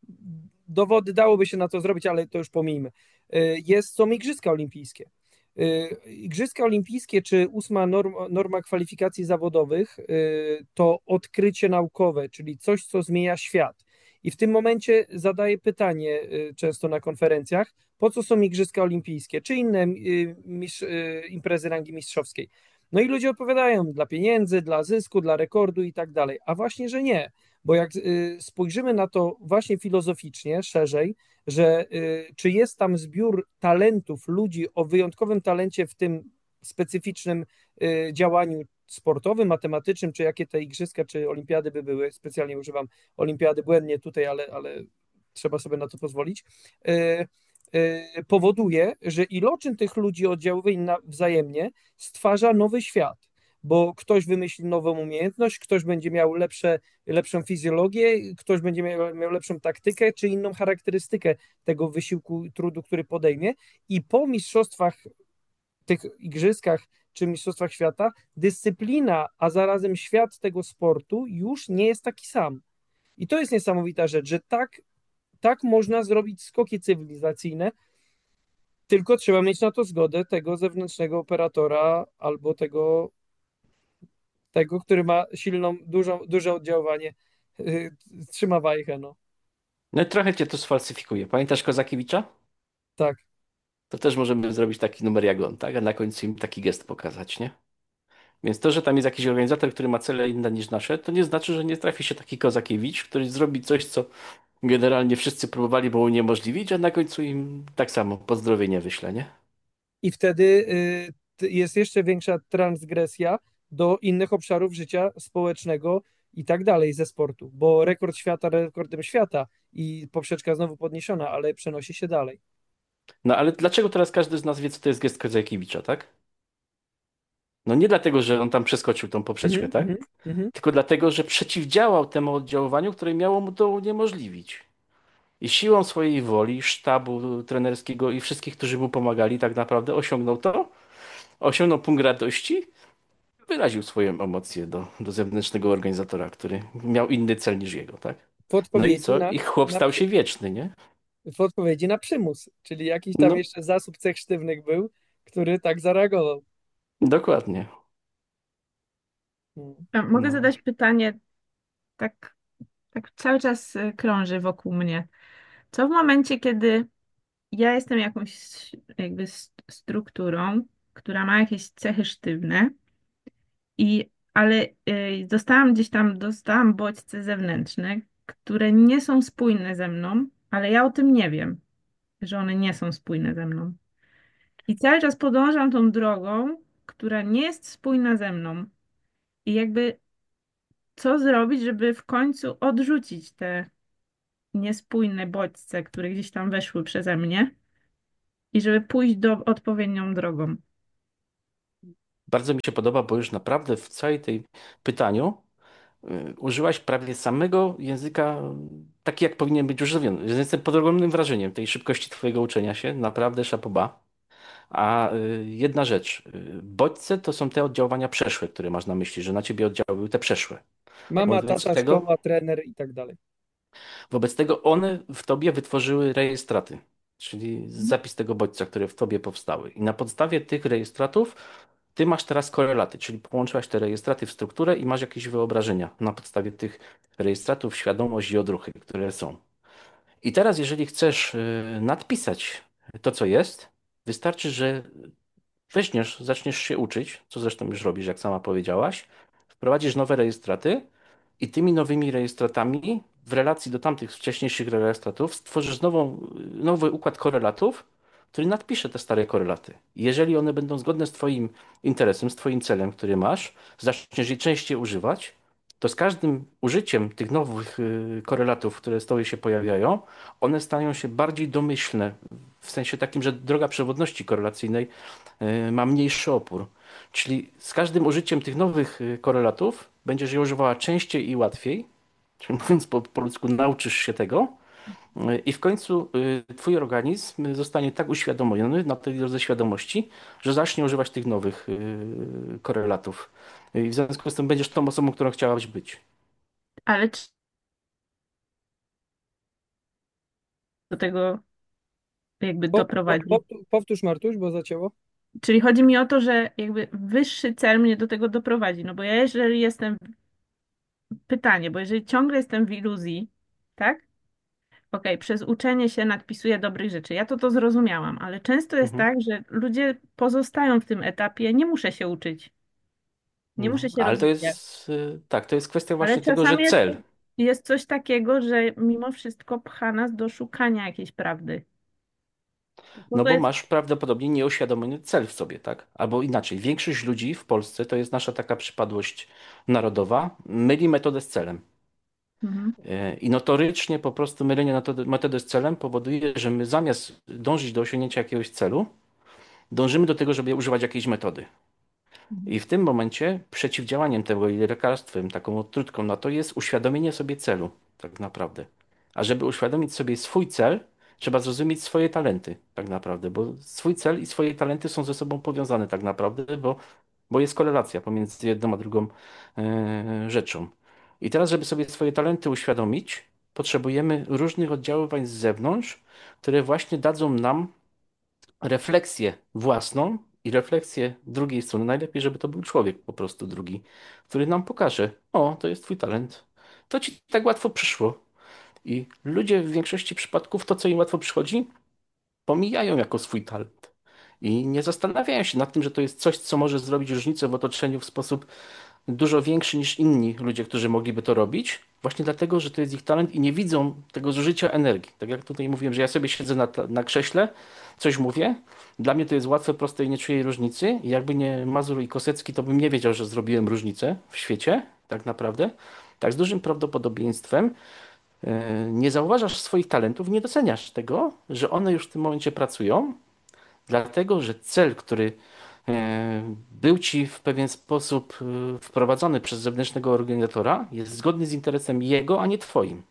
dowody dałoby się na to zrobić, ale to już pomijmy. Y, Jest, są Igrzyska Olimpijskie. Y, Igrzyska Olimpijskie, czy ósma norma, norma kwalifikacji zawodowych, y, to odkrycie naukowe, czyli coś, co zmienia świat. I w tym momencie zadaję pytanie y, często na konferencjach, po co są Igrzyska Olimpijskie, czy inne y, mistrz, y, imprezy rangi mistrzowskiej. No i ludzie odpowiadają dla pieniędzy, dla zysku, dla rekordu i tak dalej. A właśnie, że nie, bo jak y, spojrzymy na to właśnie filozoficznie, szerzej, że y, czy jest tam zbiór talentów ludzi o wyjątkowym talencie w tym specyficznym y, działaniu sportowym, matematycznym, czy jakie te igrzyska, czy olimpiady by były, specjalnie używam olimpiady błędnie tutaj, ale, ale trzeba sobie na to pozwolić, y, y, powoduje, że iloczyn tych ludzi oddziałuje na wzajemnie, stwarza nowy świat, bo ktoś wymyśli nową umiejętność, ktoś będzie miał lepsze, lepszą fizjologię, ktoś będzie miał, miał lepszą taktykę, czy inną charakterystykę tego wysiłku, trudu, który podejmie i po mistrzostwach, tych igrzyskach czy mistrzostwach świata, dyscyplina, a zarazem świat tego sportu już nie jest taki sam. I to jest niesamowita rzecz, że tak, tak można zrobić skoki cywilizacyjne, tylko trzeba mieć na to zgodę tego zewnętrznego operatora albo tego, tego który ma silną, dużą, duże oddziaływanie, yy, trzyma wajchę, no. No i trochę cię to sfalsyfikuje. Pamiętasz Kozakiewicza? Tak. To też możemy zrobić taki numer jak on, tak? A na końcu im taki gest pokazać, nie? Więc to, że tam jest jakiś organizator, który ma cele inne niż nasze, to nie znaczy, że nie trafi się taki Kozakiewicz, który zrobi coś, co generalnie wszyscy próbowali mu uniemożliwić, a na końcu im tak samo pozdrowienie wyśle, nie? I wtedy y, jest jeszcze większa transgresja do innych obszarów życia społecznego i tak dalej ze sportu, bo rekord świata rekordem świata i poprzeczka znowu podniesiona, ale przenosi się dalej. No ale dlaczego teraz każdy z nas wie, co to jest gest Kozakiewicza, tak? No nie dlatego, że on tam przeskoczył tą poprzeczkę, Mhm, tak? mhm, mhm. Tylko dlatego, że przeciwdziałał temu oddziaływaniu, które miało mu to uniemożliwić. I siłą swojej woli, sztabu trenerskiego i wszystkich, którzy mu pomagali, tak naprawdę osiągnął to, osiągnął punkt radości, wyraził swoje emocje do, do zewnętrznego organizatora, który miał inny cel niż jego, tak? W No i odpowiedzi co? na, I chłop na, stał się wieczny, nie? w odpowiedzi na przymus, czyli jakiś tam No, jeszcze zasób cech sztywnych był, który tak zareagował. dokładnie. Mhm. A mogę No. zadać pytanie, tak, tak cały czas y, krąży wokół mnie. Co w momencie, kiedy ja jestem jakąś jakby s- strukturą, która ma jakieś cechy sztywne, i, ale y, dostałam gdzieś tam, dostałam bodźce zewnętrzne, które nie są spójne ze mną, ale ja o tym nie wiem, że one nie są spójne ze mną. I cały czas podążam tą drogą, która nie jest spójna ze mną. I jakby co zrobić, żeby w końcu odrzucić te niespójne bodźce, które gdzieś tam weszły przeze mnie i żeby pójść do odpowiednią drogą. Bardzo mi się podoba, bo już naprawdę w całej tej pytaniu y, użyłaś prawie samego języka, taki jak powinien być używiony. Jestem pod ogromnym wrażeniem tej szybkości twojego uczenia się. Naprawdę szapoba. A y, jedna rzecz. y, Bodźce to są te oddziaływania przeszłe, które masz na myśli, że na ciebie oddziaływały te przeszłe. Mama, Wobec tata, tego, szkoła, trener i tak dalej. wobec tego one w tobie wytworzyły rejestraty, czyli zapis tego bodźca, które w tobie powstały. I na podstawie tych rejestratów ty masz teraz korelaty, czyli połączyłaś te rejestraty w strukturę i masz jakieś wyobrażenia na podstawie tych rejestratów, świadomość i odruchy, które są. I teraz, jeżeli chcesz y, nadpisać to, co jest, wystarczy, że weźmiesz, zaczniesz się uczyć, co zresztą już robisz, jak sama powiedziałaś, wprowadzisz nowe rejestraty i tymi nowymi rejestratami w relacji do tamtych wcześniejszych rejestratów stworzysz nową, nowy układ korelatów, który nadpisze te stare korelaty. Jeżeli one będą zgodne z Twoim interesem, z Twoim celem, który masz, zaczniesz je częściej używać, to z każdym użyciem tych nowych y, korelatów, które z Tobой się pojawiają, one stają się bardziej domyślne, w sensie takim, że droga przewodności korelacyjnej y, ma mniejszy opór. Czyli z każdym użyciem tych nowych y, korelatów będziesz je używała częściej i łatwiej. Czyli mówiąc po, po ludzku, nauczysz się tego y, i w końcu y, twój organizm zostanie tak uświadomiony na tej drodze świadomości, że zacznie używać tych nowych y, korelatów. I w związku z tym będziesz tą osobą, którą chciałabyś być. Ale czy do tego jakby Po, po, doprowadzi? powtórz, powtórz, Martuś, bo zacięło. Czyli chodzi mi o to, że jakby wyższy cel mnie do tego doprowadzi. No bo ja jeżeli jestem, pytanie, bo jeżeli ciągle jestem w iluzji, tak? Okej, przez uczenie się nadpisuję dobrych rzeczy. Ja to to zrozumiałam, ale często jest Mhm. tak, że ludzie pozostają w tym etapie, nie muszę się uczyć, nie No, muszę się ale to rozwijać. jest, y, tak, to jest kwestia Ale właśnie tego, że czasami jest, cel. jest coś takiego, że mimo wszystko pcha nas do szukania jakiejś prawdy. To, No to bo jest. masz prawdopodobnie nieuświadomiony cel w sobie, tak? Albo inaczej, większość ludzi w Polsce, to jest nasza taka przypadłość narodowa, myli metodę z celem. Mhm. E, I notorycznie po prostu mylenie metody, metody z celem powoduje, że my zamiast dążyć do osiągnięcia jakiegoś celu, dążymy do tego, żeby używać jakiejś metody. Mhm. I w tym momencie przeciwdziałaniem tego i lekarstwem, taką odtrutką na to jest uświadomienie sobie celu, tak naprawdę. A żeby uświadomić sobie swój cel, trzeba zrozumieć swoje talenty, tak naprawdę, bo swój cel i swoje talenty są ze sobą powiązane, tak naprawdę, bo, bo jest korelacja pomiędzy jedną a drugą e, rzeczą. I teraz, żeby sobie swoje talenty uświadomić, potrzebujemy różnych oddziaływań z zewnątrz, które właśnie dadzą nam refleksję własną i refleksję drugiej strony. Najlepiej, żeby to był człowiek po prostu drugi, który nam pokaże: o, to jest twój talent. To ci tak łatwo przyszło. I ludzie w większości przypadków to, co im łatwo przychodzi, pomijają jako swój talent. I nie zastanawiają się nad tym, że to jest coś, co może zrobić różnicę w otoczeniu w sposób dużo większy niż inni ludzie, którzy mogliby to robić, właśnie dlatego, że to jest ich talent i nie widzą tego zużycia energii. Tak jak tutaj mówiłem, że ja sobie siedzę na, na krześle, coś mówię, dla mnie to jest łatwe, proste i nie czuję różnicy. I jakby nie Mazur i Kosecki, to bym nie wiedział, że zrobiłem różnicę w świecie, tak naprawdę. Tak z dużym prawdopodobieństwem e, nie zauważasz swoich talentów, nie doceniasz tego, że one już w tym momencie pracują, dlatego że cel, który e, był ci w pewien sposób e, wprowadzony przez zewnętrznego organizatora, jest zgodny z interesem jego, a nie twoim.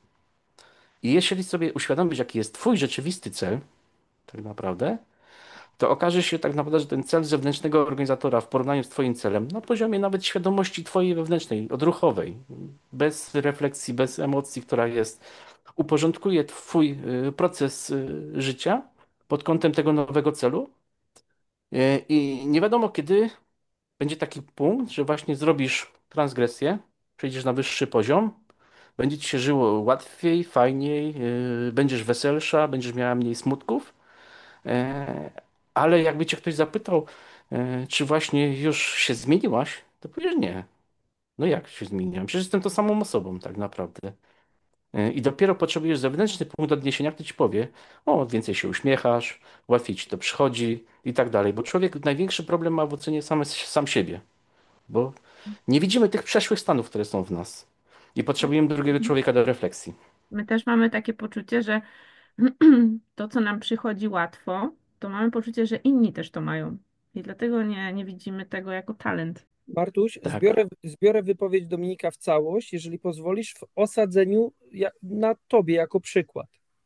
I jeśli sobie uświadomisz, jaki jest twój rzeczywisty cel, tak naprawdę, to okaże się tak naprawdę, że ten cel zewnętrznego organizatora w porównaniu z twoim celem, na poziomie nawet świadomości twojej wewnętrznej, odruchowej, bez refleksji, bez emocji, która jest, uporządkuje twój e, proces e, życia pod kątem tego nowego celu. E, I nie wiadomo kiedy będzie taki punkt, że właśnie zrobisz transgresję, przejdziesz na wyższy poziom, będzie ci się żyło łatwiej, fajniej, yy, będziesz weselsza, będziesz miała mniej smutków. E, ale jakby cię ktoś zapytał, e, czy właśnie już się zmieniłaś, to powiesz nie. No jak się zmieniłam? Przecież jestem tą samą osobą tak naprawdę. Y, I dopiero potrzebujesz zewnętrzny punkt odniesienia, który ci powie, o, więcej się uśmiechasz, łatwiej ci to przychodzi i tak dalej. Bo człowiek największy problem ma w ocenie sam, sam siebie, bo nie widzimy tych przeszłych stanów, które są w nas. I potrzebujemy drugiego człowieka do refleksji. My też mamy takie poczucie, że to, co nam przychodzi łatwo, to mamy poczucie, że inni też to mają. I dlatego nie, nie widzimy tego jako talent. Bartuś, Tak. zbiorę, zbiorę wypowiedź Dominika w całość, jeżeli pozwolisz, w osadzeniu ja- na tobie jako przykład.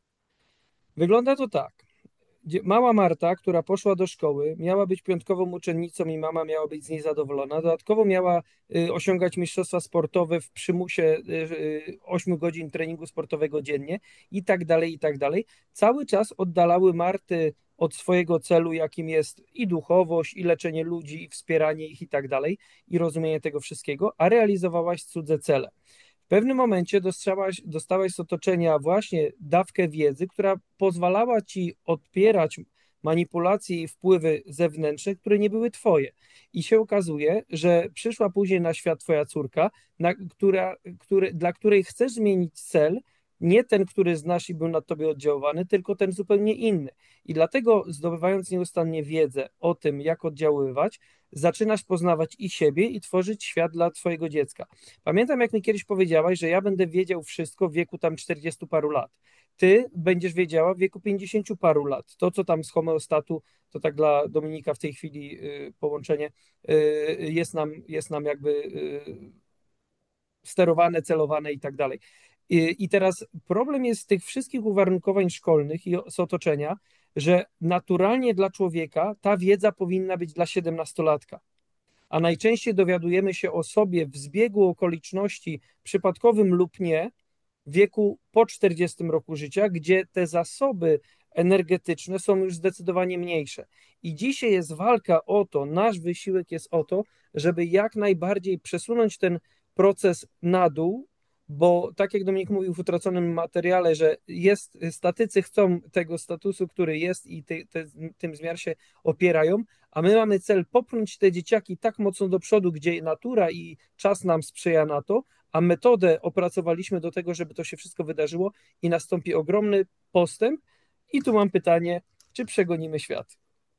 Wygląda to tak. Dzie- Mała Marta, która poszła do szkoły, miała być piątkową uczennicą i mama miała być z niej zadowolona. Dodatkowo miała y, osiągać mistrzostwa sportowe w przymusie y, y, ośmiu godzin treningu sportowego dziennie i tak dalej, i tak dalej. Cały czas oddalały Marty od swojego celu, jakim jest i duchowość, i leczenie ludzi, i wspieranie ich i tak dalej, i rozumienie tego wszystkiego, a realizowałaś cudze cele. W pewnym momencie dostałaś, dostałaś z otoczenia właśnie dawkę wiedzy, która pozwalała ci odpierać manipulacje i wpływy zewnętrzne, które nie były twoje. I się okazuje, że przyszła później na świat twoja córka, na, która, który, dla której chcesz zmienić cel, nie ten, który znasz i był na tobie oddziaływany, tylko ten zupełnie inny. I dlatego, zdobywając nieustannie wiedzę o tym, jak oddziaływać, zaczynasz poznawać i siebie, i tworzyć świat dla twojego dziecka. Pamiętam, jak mi kiedyś powiedziałaś, że ja będę wiedział wszystko w wieku tam czterdziestu paru lat. Ty będziesz wiedziała w wieku pięćdziesięciu paru lat. To, co tam z homeostatu, to tak dla Dominika w tej chwili y, połączenie y, jest nam, jest nam jakby y, sterowane, celowane i tak dalej. I, I teraz problem jest z tych wszystkich uwarunkowań szkolnych i z otoczenia, że naturalnie dla człowieka ta wiedza powinna być dla siedemnastolatka, a najczęściej dowiadujemy się o sobie w zbiegu okoliczności, przypadkowym lub nie, w wieku po czterdziestym roku życia, gdzie te zasoby energetyczne są już zdecydowanie mniejsze. I dzisiaj jest walka o to, nasz wysiłek jest o to, żeby jak najbardziej przesunąć ten proces na dół, bo tak jak Dominik mówił w utraconym materiale, że jest, statycy chcą tego statusu, który jest i ty, ty, tym zmiar się opierają, a my mamy cel popchnąć te dzieciaki tak mocno do przodu, gdzie natura i czas nam sprzyja na to, a metodę opracowaliśmy do tego, żeby to się wszystko wydarzyło i nastąpi ogromny postęp. I tu mam pytanie, czy przegonimy świat?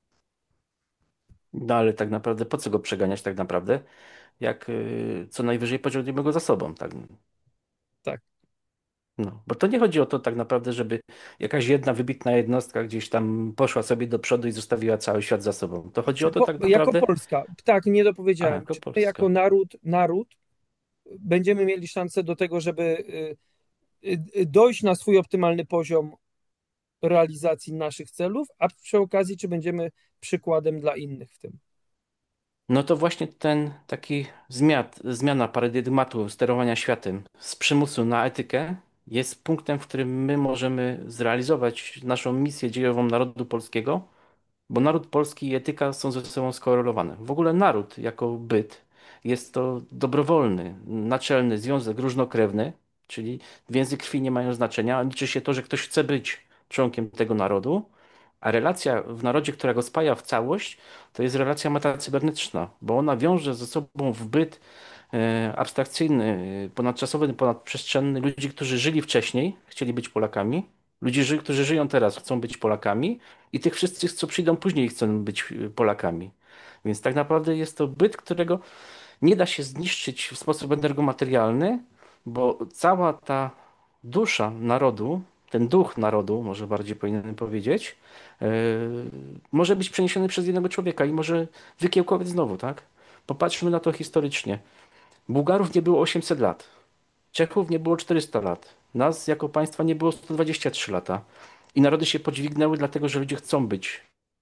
No ale tak naprawdę po co go przeganiać tak naprawdę, jak y, co najwyżej pociągniemy go za sobą, tak? Tak. No, bo to nie chodzi o to tak naprawdę, żeby jakaś jedna wybitna jednostka gdzieś tam poszła sobie do przodu i zostawiła cały świat za sobą. To chodzi Czy o to po, tak jako naprawdę, Polska, tak, nie a dopowiedziałem, jako czy my jako Polska. naród, naród będziemy mieli szansę do tego, żeby y, y, y, dojść na swój optymalny poziom realizacji naszych celów, a przy okazji, czy będziemy przykładem dla innych w tym? No to właśnie ten taki zmiat, zmiana paradygmatu sterowania światem z przymusu na etykę jest punktem, w którym my możemy zrealizować naszą misję dziejową narodu polskiego, bo naród polski i etyka są ze sobą skorelowane. W ogóle naród jako byt jest to dobrowolny, naczelny związek różnokrewny, czyli więzy krwi nie mają znaczenia, a liczy się to, że ktoś chce być członkiem tego narodu, a relacja w narodzie, która go spaja w całość, to jest relacja metacybernetyczna, bo ona wiąże ze sobą w byt e, abstrakcyjny, e, ponadczasowy, ponadprzestrzenny ludzi, którzy żyli wcześniej, chcieli być Polakami, ludzi, ży- którzy żyją teraz, chcą być Polakami i tych wszystkich, co przyjdą później, chcą być e, Polakami. Więc tak naprawdę jest to byt, którego nie da się zniszczyć w sposób energomaterialny, bo cała ta dusza narodu, ten duch narodu, może bardziej powinienem powiedzieć, yy, może być przeniesiony przez jednego człowieka i może wykiełkować znowu, tak? Popatrzmy na to historycznie. Bułgarów nie było osiemset lat, Czechów nie było czterysta lat, nas jako państwa nie było sto dwadzieścia trzy lata. I narody się podźwignęły, dlatego że ludzie chcą być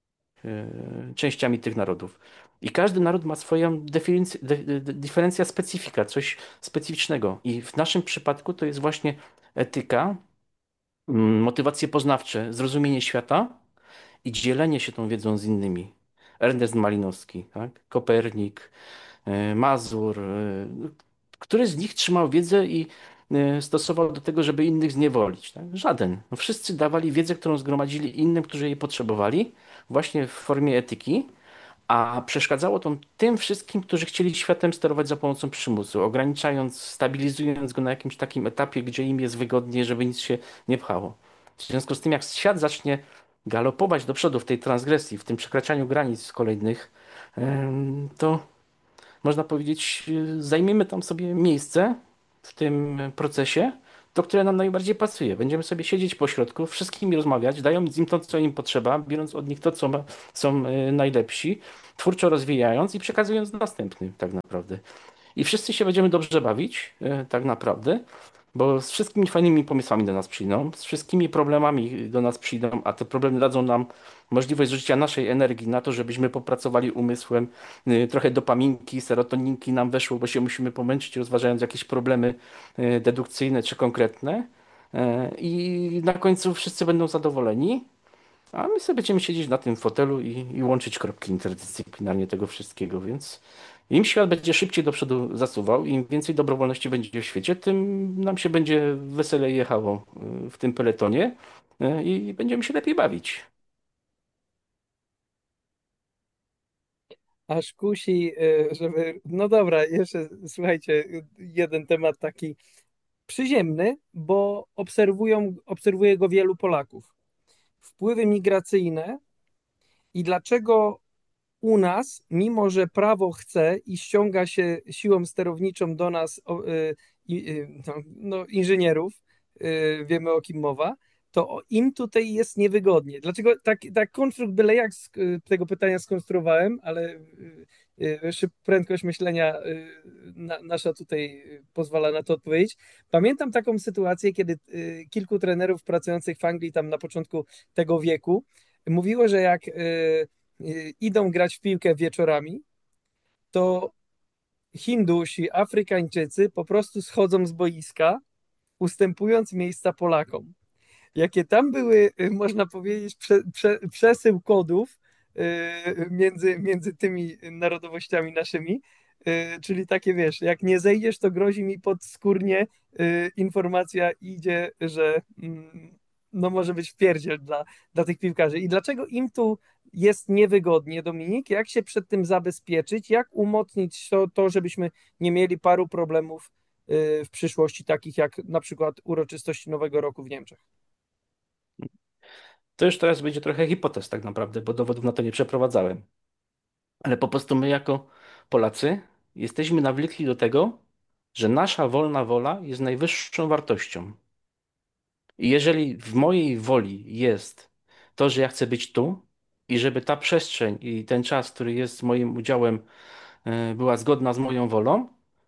e, częściami tych narodów. I każdy naród ma swoją definic- de- de- dyferencja specyfika, coś specyficznego. I w naszym przypadku to jest właśnie etyka, mm, motywacje poznawcze, zrozumienie świata i dzielenie się tą wiedzą z innymi. Ernest Malinowski, tak? Kopernik, e, Mazur. e, Który z nich trzymał wiedzę i e, stosował do tego, żeby innych zniewolić? Tak? Żaden. No wszyscy dawali wiedzę, którą zgromadzili innym, którzy jej potrzebowali, właśnie w formie etyki. A przeszkadzało to tym wszystkim, którzy chcieli światem sterować za pomocą przymusu, ograniczając, stabilizując go na jakimś takim etapie, gdzie im jest wygodnie, żeby nic się nie pchało. W związku z tym, jak świat zacznie galopować do przodu w tej transgresji, w tym przekraczaniu granic kolejnych, em, to można powiedzieć, y, zajmiemy tam sobie miejsce w tym procesie, to, które nam najbardziej pasuje. Będziemy sobie siedzieć po środku, wszystkim rozmawiać, dając im to, co im potrzeba, biorąc od nich to, co ma, są y, najlepsi, twórczo rozwijając i przekazując następnym tak naprawdę. I wszyscy się będziemy dobrze bawić, e, tak naprawdę, bo z wszystkimi fajnymi pomysłami do nas przyjdą, z wszystkimi problemami do nas przyjdą, a te problemy dadzą nam możliwość zużycia naszej energii na to, żebyśmy popracowali umysłem, e, trochę dopaminki, serotoninki nam weszło, bo się musimy pomęczyć, rozważając jakieś problemy e, dedukcyjne czy konkretne. E, I na końcu wszyscy będą zadowoleni. A my sobie będziemy siedzieć na tym fotelu i, i łączyć kropki interdyscyplinarnie tego wszystkiego, więc im świat będzie szybciej do przodu zasuwał, im więcej dobrowolności będzie w świecie, tym nam się będzie weselej jechało y, w tym peletonie y, i będziemy się lepiej bawić. Aż kusi, e, żeby. No dobra, jeszcze słuchajcie, jeden temat taki przyziemny, bo obserwują, obserwuje go wielu Polaków. Wpływy migracyjne i dlaczego u nas, mimo że prawo chce i ściąga się siłą sterowniczą do nas o, y, y, no, no, inżynierów, y, wiemy o kim mowa, to im tutaj jest niewygodnie. Dlaczego tak, tak konstrukt byle jak z y, tego pytania skonstruowałem, ale y, y, szyb, prędkość myślenia y, na, nasza tutaj pozwala na to odpowiedzieć. Pamiętam taką sytuację, kiedy y, kilku trenerów pracujących w Anglii tam na początku tego wieku mówiło, że jak y, y, idą grać w piłkę wieczorami, to Hindusi, Afrykańczycy po prostu schodzą z boiska, ustępując miejsca Polakom. Jakie tam były, y, można powiedzieć, prze, prze, przesył kodów y, między, między tymi narodowościami naszymi, y, czyli takie, wiesz, jak nie zejdziesz, to grozi mi podskórnie y, informacja idzie, że mm, no może być wpierdziel dla, dla tych piłkarzy. I dlaczego im tu jest niewygodnie, Dominik? Jak się przed tym zabezpieczyć? Jak umocnić to, to żebyśmy nie mieli paru problemów y, w przyszłości, takich jak na przykład uroczystości Nowego Roku w Niemczech? To już teraz będzie trochę hipotez tak naprawdę, bo dowodów na to nie przeprowadzałem. Ale po prostu my jako Polacy jesteśmy nawykli do tego, że nasza wolna wola jest najwyższą wartością. I jeżeli w mojej woli jest to, że ja chcę być tu i żeby ta przestrzeń i ten czas, który jest moim udziałem, e, była zgodna z moją wolą,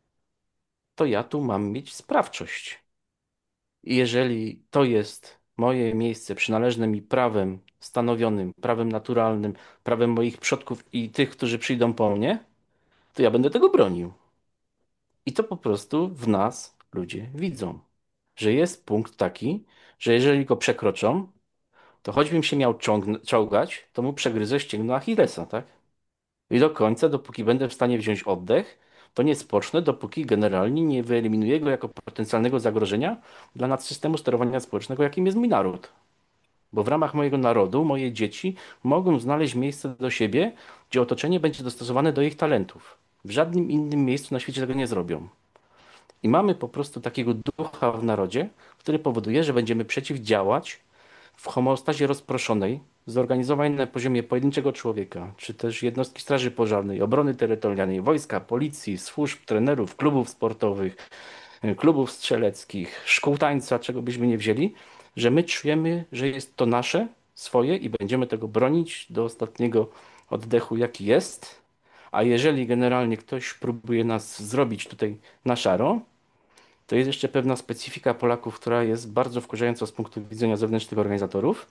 to ja tu mam mieć sprawczość. I jeżeli to jest moje miejsce przynależne mi prawem stanowionym, prawem naturalnym, prawem moich przodków i tych, którzy przyjdą po mnie, to ja będę tego bronił. I to po prostu w nas ludzie widzą, że jest punkt taki, że jeżeli go przekroczą, to choćbym się miał ciągn- czołgać, to mu przegryzę ścięgno Achillesa, tak? I do końca, dopóki będę w stanie wziąć oddech, to nie spocznę, dopóki generalnie nie wyeliminuję go jako potencjalnego zagrożenia dla nadsystemu sterowania społecznego, jakim jest mój naród. Bo w ramach mojego narodu moje dzieci mogą znaleźć miejsce do siebie, gdzie otoczenie będzie dostosowane do ich talentów. W żadnym innym miejscu na świecie tego nie zrobią. I mamy po prostu takiego ducha w narodzie, który powoduje, że będziemy przeciwdziałać w homeostazie rozproszonej, zorganizowanej na poziomie pojedynczego człowieka, czy też jednostki Straży Pożarnej, Obrony Terytorialnej, wojska, policji, służb, trenerów, klubów sportowych, y, klubów strzeleckich, szkół tańca, czego byśmy nie wzięli, że my czujemy, że jest to nasze, swoje i będziemy tego bronić do ostatniego oddechu, jaki jest. A jeżeli generalnie ktoś próbuje nas zrobić tutaj na szaro, to jest jeszcze pewna specyfika Polaków, która jest bardzo wkurzająca z punktu widzenia zewnętrznych organizatorów,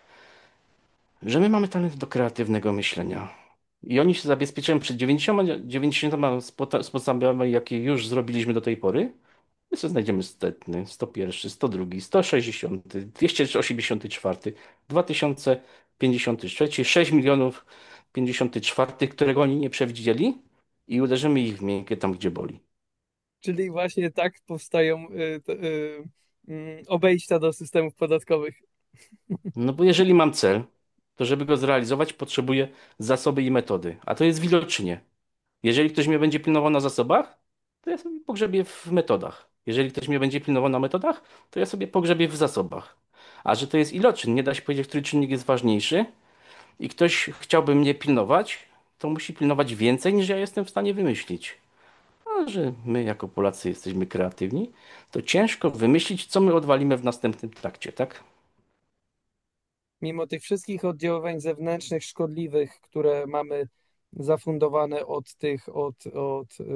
że my mamy talent do kreatywnego myślenia. I oni się zabezpieczają przed dziewięćdziesięcioma, dziewięćdziesięcioma spota- sposobami, jakie już zrobiliśmy do tej pory. My sobie znajdziemy setny, sto pierwszy, sto drugi, sto sześćdziesiąty, dwieście osiemdziesiąty czwarty, dwa tysiące pięćdziesiąty trzeci, sześć milionów pięćdziesiąty czwarty, którego oni nie przewidzieli i uderzymy ich w miękkie tam, gdzie boli. Czyli właśnie tak powstają y, to, y, mm, obejścia do systemów podatkowych. No bo jeżeli mam cel, to żeby go zrealizować, potrzebuję zasoby i metody. A to jest w iloczynie. Jeżeli ktoś mnie będzie pilnował na zasobach, to ja sobie pogrzebię w metodach. Jeżeli ktoś mnie będzie pilnował na metodach, to ja sobie pogrzebię w zasobach. A że to jest iloczyn, nie da się powiedzieć, który czynnik jest ważniejszy i ktoś chciałby mnie pilnować, to musi pilnować więcej niż ja jestem w stanie wymyślić. A że my jako Polacy jesteśmy kreatywni, to ciężko wymyślić, co my odwalimy w następnym trakcie, tak? Mimo tych wszystkich oddziaływań zewnętrznych szkodliwych, które mamy zafundowane od tych, od, od